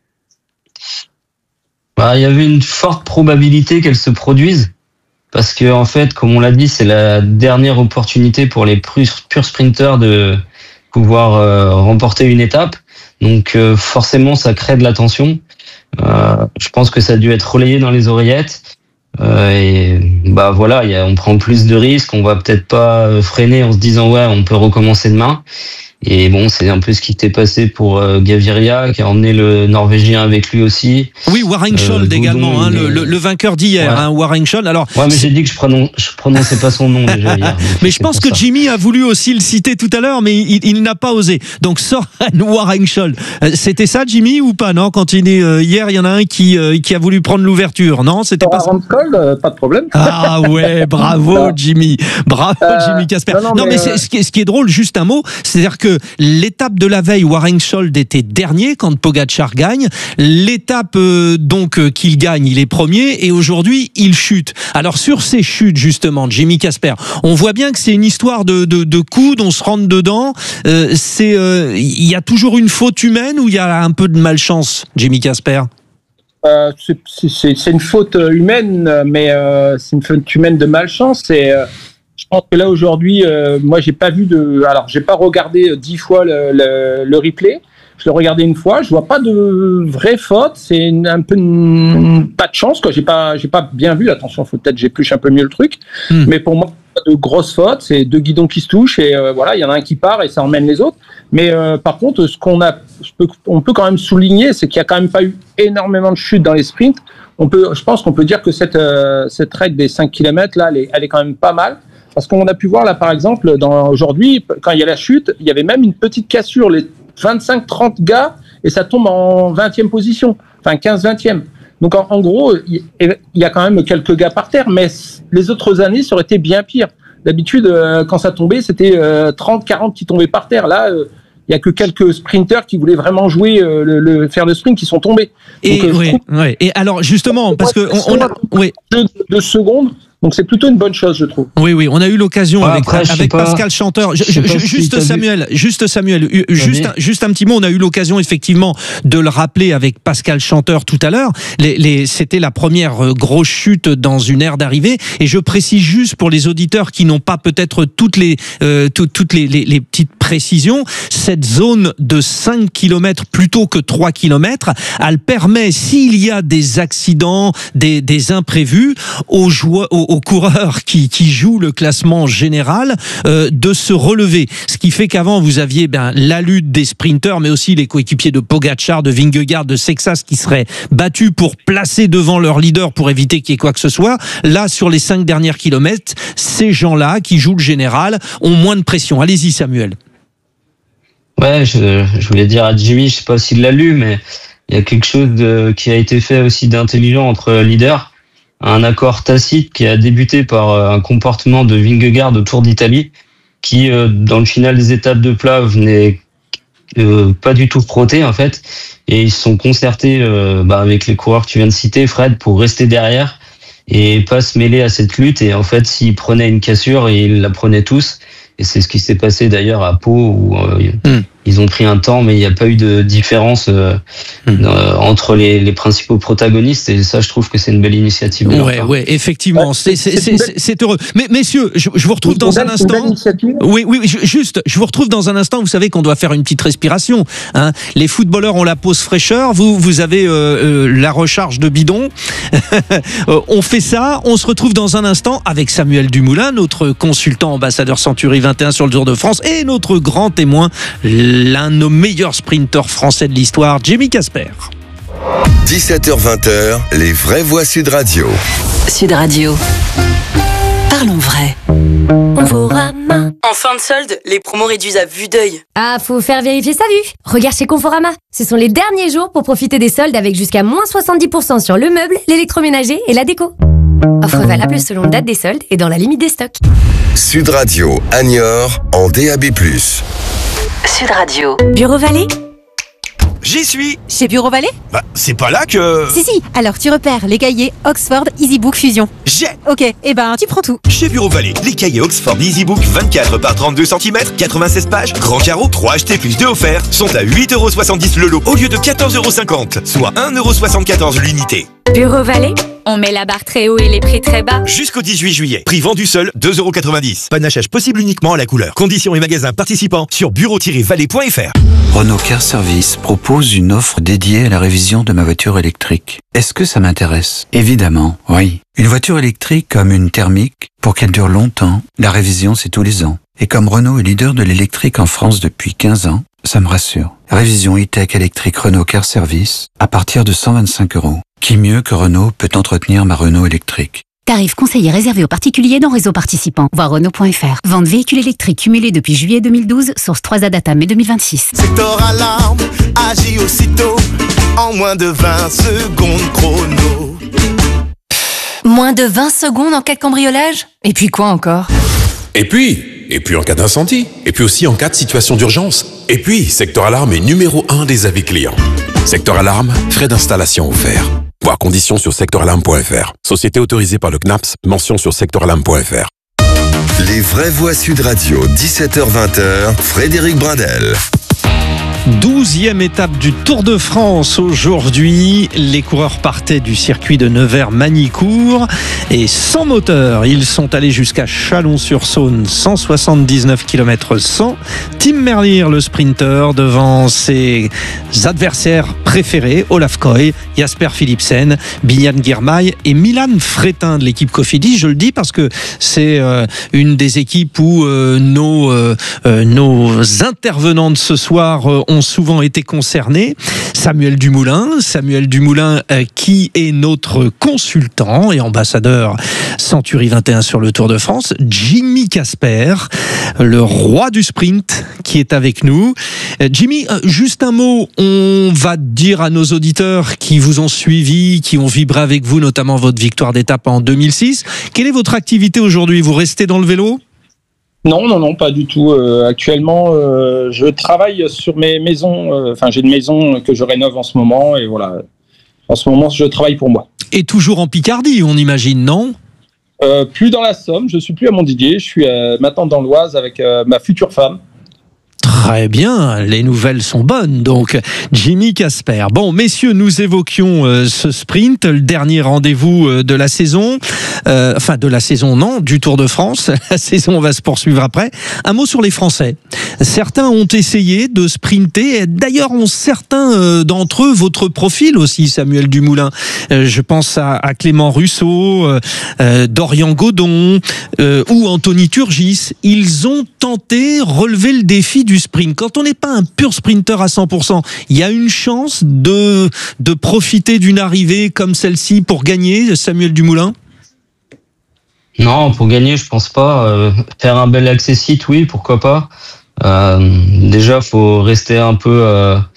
Il y avait une forte probabilité qu'elle se produise. Parce que, en fait, comme on l'a dit, c'est la dernière opportunité pour les purs sprinters de pouvoir remporter une étape. Donc forcément, ça crée de la tension. Je pense que ça a dû être relayé dans les oreillettes. Et voilà, on prend plus de risques. On va peut-être pas freiner en se disant ouais, on peut recommencer demain. Et bon, c'est un peu ce qui s'est passé pour Gaviria, qui a emmené le Norvégien avec lui aussi. Oui, Warrenskjold également, le vainqueur d'hier, ouais. Warrenskjold. Alors, ouais, mais j'ai dit que je prononçais pas son nom déjà hier. Mais je pense que Jimmy a voulu aussi le citer tout à l'heure, mais il n'a pas osé. Donc, Søren Warrenskjold. C'était ça, Jimmy, ou pas? Non, quand il est hier, il y en a un qui a voulu prendre l'ouverture. Non, c'était pas ça. Warrenskjold, pas de problème. Ah ouais, bravo, Jimmy. Bravo, Jimmy Casper. Non, mais ce qui est drôle, juste un mot, c'est-à-dire que l'étape de la veille, Warrenskjold était dernier quand Pogačar gagne. L'étape qu'il gagne, il est premier, et aujourd'hui il chute. Alors sur ces chutes justement, Jimmy Casper, on voit bien que c'est une histoire de coude, on se rentre dedans. Il y a toujours une faute humaine ou il y a un peu de malchance, Jimmy Casper? C'est une faute humaine, mais c'est une faute humaine de malchance. Je pense que là aujourd'hui, moi j'ai pas regardé 10 fois le replay. Je l'ai regardé une fois, je vois pas de vraie faute. C'est un peu pas de chance, quoi. J'ai pas bien vu. Attention, faut peut-être j'épluche un peu mieux le truc. Mais pour moi, pas de grosses fautes. C'est 2 guidons qui se touchent et voilà, il y en a un qui part et ça emmène les autres. Mais par contre, on peut quand même souligner, c'est qu'il y a quand même pas eu énormément de chutes dans les sprints. Je pense qu'on peut dire que cette raid des 5 km là, elle est quand même pas mal. Parce qu'on a pu voir là, par exemple, aujourd'hui, quand il y a la chute, il y avait même une petite cassure, les 25-30 gars, et ça tombe en 20e position, enfin 15-20e. Donc en gros, il y a quand même quelques gars par terre, mais les autres années, ça aurait été bien pire. D'habitude, quand ça tombait, c'était 30-40 qui tombaient par terre. Là, il n'y a que quelques sprinters qui voulaient vraiment jouer, faire le sprint, qui sont tombés. Donc, Et alors justement, parce que on a 2 secondes. Donc c'est plutôt une bonne chose, je trouve. Oui, on a eu l'occasion avec Pascal Chanteur. Juste Samuel, juste un petit mot. On a eu l'occasion effectivement de le rappeler avec Pascal Chanteur tout à l'heure. C'était la première grosse chute dans une aire d'arrivée. Et je précise juste pour les auditeurs qui n'ont pas peut-être toutes les petites précisions, cette zone de 5 km plutôt que 3 km, elle permet, s'il y a des accidents, des imprévus, aux coureurs qui jouent le classement général de se relever. Ce qui fait qu'avant, vous aviez la lutte des sprinters, mais aussi les coéquipiers de Pogačar, de Vingegaard, de Sexas qui seraient battus pour placer devant leur leader pour éviter qu'il y ait quoi que ce soit. Là, sur les 5 derniers kilomètres, ces gens-là qui jouent le général ont moins de pression. Allez-y, Samuel. Ouais, je voulais dire à Jimmy, je sais pas s'il l'a lu, mais il y a quelque chose qui a été fait aussi d'intelligent entre leaders. Un accord tacite qui a débuté par un comportement de Vingegaard au Tour d'Italie, qui, dans le final des étapes de plat, venait pas du tout frotter, en fait. Et ils se sont concertés avec les coureurs que tu viens de citer, Fred, pour rester derrière et pas se mêler à cette lutte. Et en fait, s'ils prenaient une cassure, ils la prenaient tous. Et c'est ce qui s'est passé d'ailleurs à Pau, où ils ont pris un temps, mais il n'y a pas eu de différence entre les principaux protagonistes, et ça, je trouve que c'est une belle initiative. Ouais, effectivement, c'est heureux. Mais messieurs, je vous retrouve dans un instant. Oui, je vous retrouve dans un instant. Vous savez qu'on doit faire une petite respiration. Hein. Les footballeurs ont la pause fraîcheur. Vous avez la recharge de bidon. On fait ça. On se retrouve dans un instant avec Samuel Dumoulin, notre consultant ambassadeur Century 21 sur le Tour de France, et notre grand témoin, l'un de nos meilleurs sprinteurs français de l'histoire, Jimmy Casper. 17h-20h, les vraies voix Sud Radio. Sud Radio. Parlons vrai. Conforama. En fin de solde, les promos réduisent à vue d'œil. Ah, faut faire vérifier sa vue. Regarde chez Conforama. Ce sont les derniers jours pour profiter des soldes avec jusqu'à moins 70% sur le meuble, l'électroménager et la déco. Offre valable selon date des soldes et dans la limite des stocks. Sud Radio, à Niort, en DAB+. Sud Radio. Bureau Vallée. J'y suis. Chez Bureau Vallée ? C'est pas là que... Si, alors tu repères les cahiers Oxford EasyBook Fusion. J'ai. Ok, tu prends tout. Chez Bureau Vallée, les cahiers Oxford EasyBook 24 par 32 cm, 96 pages, grand carreau, 3 achetés plus 2 offerts, sont à 8,70€ le lot au lieu de 14,50€, soit 1,74€ l'unité. Bureau Vallée, on met la barre très haut et les prix très bas. Jusqu'au 18 juillet. Prix vendu seul, 2,90€. Panachage possible uniquement à la couleur. Conditions et magasins participants sur bureau-vallée.fr. Renault Car Service propose une offre dédiée à la révision de ma voiture électrique. Est-ce que ça m'intéresse ? Évidemment, oui. Une voiture électrique comme une thermique, pour qu'elle dure longtemps, la révision c'est tous les ans. Et comme Renault est leader de l'électrique en France depuis 15 ans, ça me rassure. Révision e-tech électrique Renault Car Service à partir de 125€. Qui mieux que Renault peut entretenir ma Renault électrique ? Tarif conseillé réservé aux particuliers dans réseau participant. Voir Renault.fr. Vente véhicule électrique cumulé depuis juillet 2012. Source 3A Data mai 2026. Secteur Alarme agit aussitôt en moins de 20 secondes chrono. Moins de 20 secondes en cas de cambriolage ? Et puis quoi encore ? Et puis en cas d'incendie. Et puis aussi en cas de situation d'urgence. Et puis, Secteur Alarme est numéro 1 des avis clients. Secteur Alarme, frais d'installation offerts. Voir conditions sur secteuralarme.fr. Société autorisée par le CNAPS, mention sur secteuralarme.fr. Les vraies voix Sud Radio, 17h-20h, Frédéric Brindel. 12e étape du Tour de France aujourd'hui. Les coureurs partaient du circuit de Nevers-Magny-Cours et sans moteur, ils sont allés jusqu'à Chalon-sur-Saône, 179 km 100. Tim Merlier, le sprinter, devant ses adversaires préférés, Olaf Koy, Jasper Philipsen, Bijan Girmay et Milan Fretin de l'équipe Cofidis. Je le dis parce que c'est une des équipes où nos intervenants de ce soir ont souvent été concernés. Samuel Dumoulin qui est notre consultant et ambassadeur Century 21 sur le Tour de France. Jimmy Casper, le roi du sprint, qui est avec nous. Jimmy, juste un mot, on va dire à nos auditeurs qui vous ont suivi, qui ont vibré avec vous, notamment votre victoire d'étape en 2006. Quelle est votre activité aujourd'hui ? Vous restez dans le vélo ? Non, pas du tout. Actuellement, je travaille sur mes maisons. J'ai une maison que je rénove en ce moment. Et voilà, en ce moment, je travaille pour moi. Et toujours en Picardie, on imagine, non ? Plus dans la Somme. Je suis plus à Montdidier. Je suis maintenant dans l'Oise avec ma future femme. Très bien, les nouvelles sont bonnes. Donc, Jimmy Casper. Bon, messieurs, nous évoquions ce sprint, le dernier rendez-vous de la saison. Du Tour de France. La saison va se poursuivre après. Un mot sur les Français. Certains ont essayé de sprinter. D'ailleurs, ont certains d'entre eux votre profil aussi, Samuel Dumoulin. Je pense à Clément Russo, Dorian Godon ou Anthony Turgis. Ils ont tenté, relevé le défi du sprint. Quand on n'est pas un pur sprinter à 100%, il y a une chance de profiter d'une arrivée comme celle-ci pour gagner, Samuel Dumoulin ? Non, pour gagner, je pense pas. Faire un bel accessite, oui, pourquoi pas. Déjà, faut rester un peu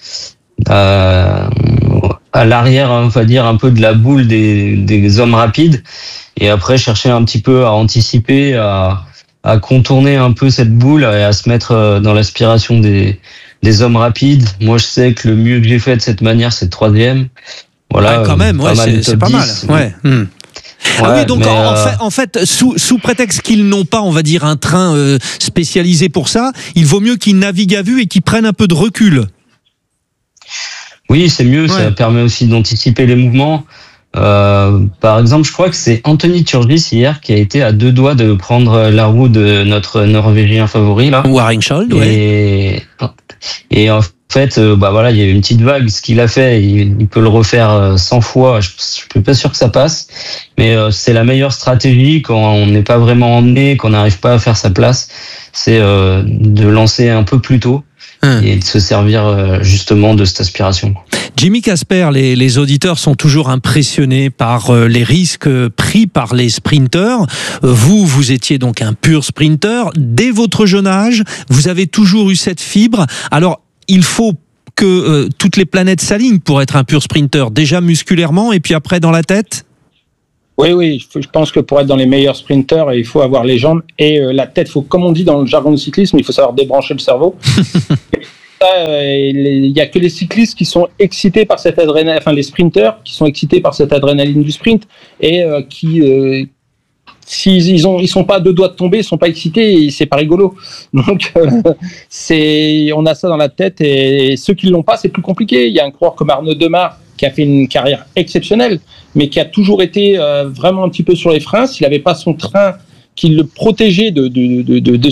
à l'arrière, on va dire, un peu de la boule des hommes rapides. Et après, chercher un petit peu à anticiper, à contourner un peu cette boule et à se mettre dans l'aspiration des hommes rapides. Moi, je sais que le mieux que j'ai fait de cette manière, c'est le 3e. Voilà. Ouais, quand même, ouais, c'est pas mal. Ouais. Oui, donc en fait, sous prétexte qu'ils n'ont pas, on va dire, un train spécialisé pour ça, il vaut mieux qu'ils naviguent à vue et qu'ils prennent un peu de recul. Oui, c'est mieux, ça permet aussi d'anticiper les mouvements. Par exemple, je crois que c'est Anthony Turgis hier qui a été à 2 doigts de prendre la roue de notre Norvégien favori là. Warringschald, et en fait, voilà, il y a eu une petite vague. Ce qu'il a fait, il peut le refaire 100 fois. Je suis pas sûr que ça passe, mais c'est la meilleure stratégie quand on n'est pas vraiment emmené, qu'on n'arrive pas à faire sa place. C'est de lancer un peu plus tôt et de se servir justement de cette aspiration. Jimmy Casper, les auditeurs sont toujours impressionnés par les risques pris par les sprinteurs. Vous étiez donc un pur sprinter. Dès votre jeune âge, vous avez toujours eu cette fibre. Alors, il faut que toutes les planètes s'alignent pour être un pur sprinter, déjà musculairement et puis après dans la tête. Oui, je pense que pour être dans les meilleurs sprinters, il faut avoir les jambes et la tête. Faut, comme on dit dans le jargon du cyclisme, il faut savoir débrancher le cerveau. Il n'y a que les cyclistes qui sont excités par cette adrénaline, enfin les sprinters qui sont excités par cette adrénaline du sprint et qui s'ils sont pas à 2 doigts de tomber, ils sont pas excités, et c'est pas rigolo. Donc on a ça dans la tête, et ceux qui l'ont pas, c'est plus compliqué. Il y a un coureur comme Arnaud Demar qui a fait une carrière exceptionnelle, mais qui a toujours été vraiment un petit peu sur les freins. S'il n'avait pas son train qui le protégeait de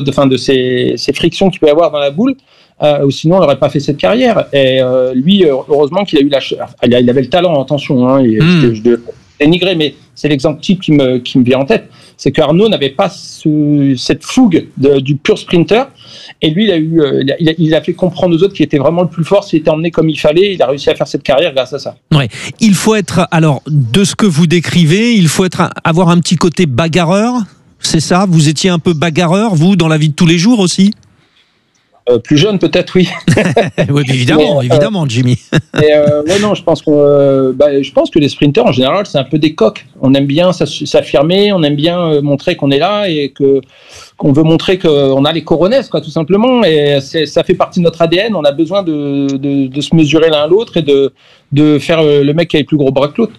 ces frictions qu'il peut y avoir dans la boule, ou sinon il n'aurait pas fait cette carrière. Et lui, heureusement qu'il a eu il avait le talent, attention, je dénigrer, mais c'est l'exemple type qui me vient en tête. C'est qu'Arnaud n'avait pas cette fougue du pur sprinter, et lui il a fait comprendre aux autres qu'il était vraiment le plus fort, s'il était emmené comme il fallait. Il a réussi à faire cette carrière grâce à ça. Ouais. Il faut être, alors, de ce que vous décrivez, il faut avoir un petit côté bagarreur, c'est ça? Vous étiez un peu bagarreur, vous, dans la vie de tous les jours aussi? Plus jeune peut-être, oui. Oui, évidemment, Jimmy. Je pense que les sprinters en général c'est un peu des coqs. On aime bien s'affirmer, on aime bien montrer qu'on est là et qu'on veut montrer qu'on a les coronesses, quoi, tout simplement. Et ça fait partie de notre ADN. On a besoin de se mesurer l'un à l'autre et de faire le mec qui a les plus gros bras que l'autre.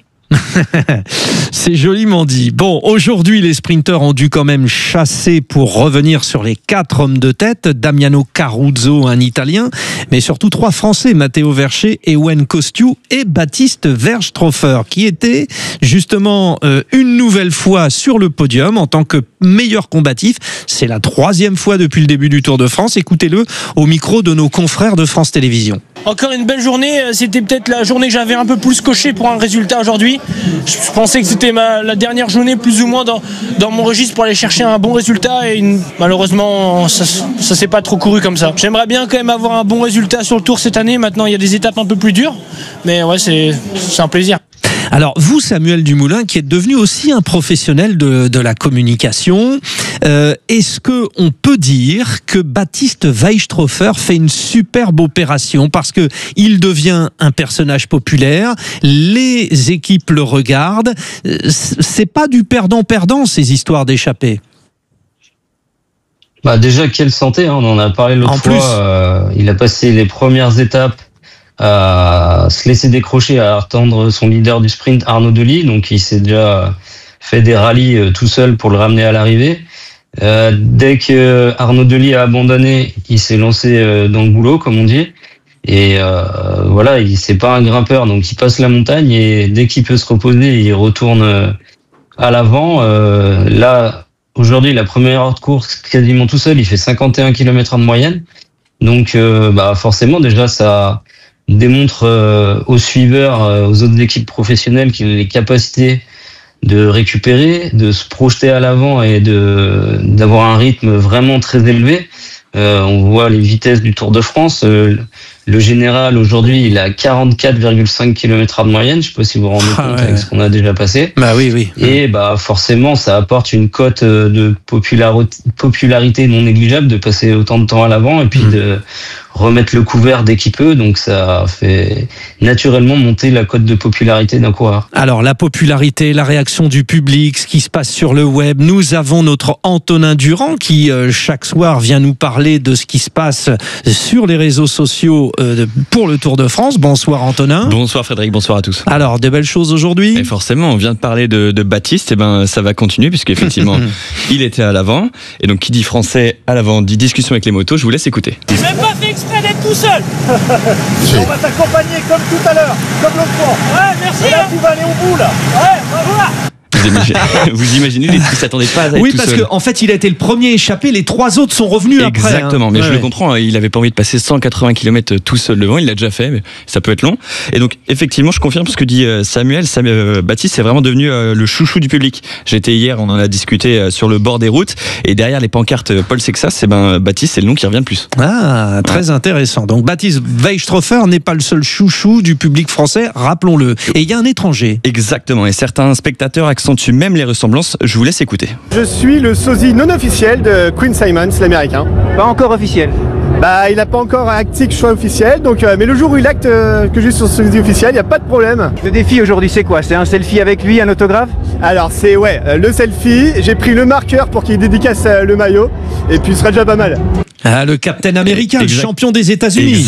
C'est joliment dit. Bon, aujourd'hui, les sprinteurs ont dû quand même chasser pour revenir sur les 4 hommes de tête. Damiano Caruso, un Italien, mais surtout 3 Français, Matteo Vercher, Ewen Kostiou et Baptiste Verstroffer, qui étaient justement une nouvelle fois sur le podium en tant que meilleur combatif. C'est la 3e fois depuis le début du Tour de France. Écoutez-le au micro de nos confrères de France Télévisions. Encore une belle journée, c'était peut-être la journée que j'avais un peu plus coché pour un résultat aujourd'hui. Je pensais que c'était la dernière journée plus ou moins dans mon registre pour aller chercher un bon résultat, et malheureusement ça s'est pas trop couru comme ça. J'aimerais bien quand même avoir un bon résultat sur le Tour cette année. Maintenant il y a des étapes un peu plus dures, mais ouais, c'est un plaisir. Alors vous, Samuel Dumoulin, qui êtes devenu aussi un professionnel de la communication, est-ce qu'on peut dire que Baptiste Weisstroffer fait une superbe opération parce que il devient un personnage populaire, les équipes le regardent, c'est pas du perdant-perdant ces histoires d'échappée? Déjà, quelle santé, on en a parlé l'autre fois, il a passé les premières étapes à se laisser décrocher, à attendre son leader du sprint, Arnaud Delis. Donc il s'est déjà fait des rallyes tout seul pour le ramener à l'arrivée. Dès que Arnaud Delis a abandonné, il s'est lancé dans le boulot, comme on dit. Et c'est pas un grimpeur, donc il passe la montagne, et dès qu'il peut se reposer, il retourne à l'avant. Là, aujourd'hui, la première heure de course, quasiment tout seul, il fait 51 km/h de moyenne. Donc forcément, déjà, ça démontre aux suiveurs, aux autres équipes professionnelles, qu'il a les capacités de récupérer, de se projeter à l'avant et d'avoir un rythme vraiment très élevé. On voit les vitesses du Tour de France. Le général, aujourd'hui, il a 44,5 km/h de moyenne. Je ne sais pas si vous vous rendez compte avec ce qu'on a déjà passé. Oui. Et forcément, ça apporte une cote de popularité non négligeable de passer autant de temps à l'avant et puis remettre le couvert dès qu'il peut, donc ça fait naturellement monter la cote de popularité d'un coureur. Alors la popularité, la réaction du public, ce qui se passe sur le web, nous avons notre Antonin Durand qui chaque soir vient nous parler de ce qui se passe sur les réseaux sociaux pour le Tour de France. Bonsoir Antonin. Bonsoir Frédéric, bonsoir à tous. Alors de belles choses aujourd'hui. Et forcément, on vient de parler de Baptiste, et ben ça va continuer puisqu'effectivement il était à l'avant, et donc qui dit français à l'avant dit discussion avec les motos. Je vous laisse écouter. J'ai même pas fait exprès d'être tout seul. On va t'accompagner comme tout à l'heure, comme l'autre fois. Ouais, merci. Et là, tu vas aller au bout, là. Ouais, bravo là. Vous imaginez, il ne s'attendait pas à être oui, tout parce seul. qu'en fait, il a été le premier échappé. Les 3 autres sont revenus après. Exactement, mais je le comprends. Il n'avait pas envie de passer 180 km tout seul devant. Il l'a déjà fait, mais ça peut être long. Et donc, effectivement, je confirme ce que dit Samuel. Baptiste est vraiment devenu le chouchou du public. J'étais hier, on en a discuté sur le bord des routes. Et derrière les pancartes Paul Sexas, Baptiste, c'est le nom qui revient le plus. Ah, très intéressant. Donc, Baptiste Weisstroffer n'est pas le seul chouchou du public français, rappelons-le. Et il y a un étranger. Exactement. Et certains spectateurs accentuent même les ressemblances. Je vous laisse écouter. Je suis le sosie non officiel de Quinn Simmons, l'américain. Pas encore officiel. Il n'a pas encore acté que je sois officiel, donc, mais le jour où il acte que je suis sur sosie officiel, il n'y a pas de problème. Le défi aujourd'hui, c'est quoi? C'est un selfie avec lui, un autographe? Alors, c'est le selfie. J'ai pris le marqueur pour qu'il dédicace le maillot, et puis ce sera déjà pas mal. Ah, le Captain américain, le champion des États-Unis.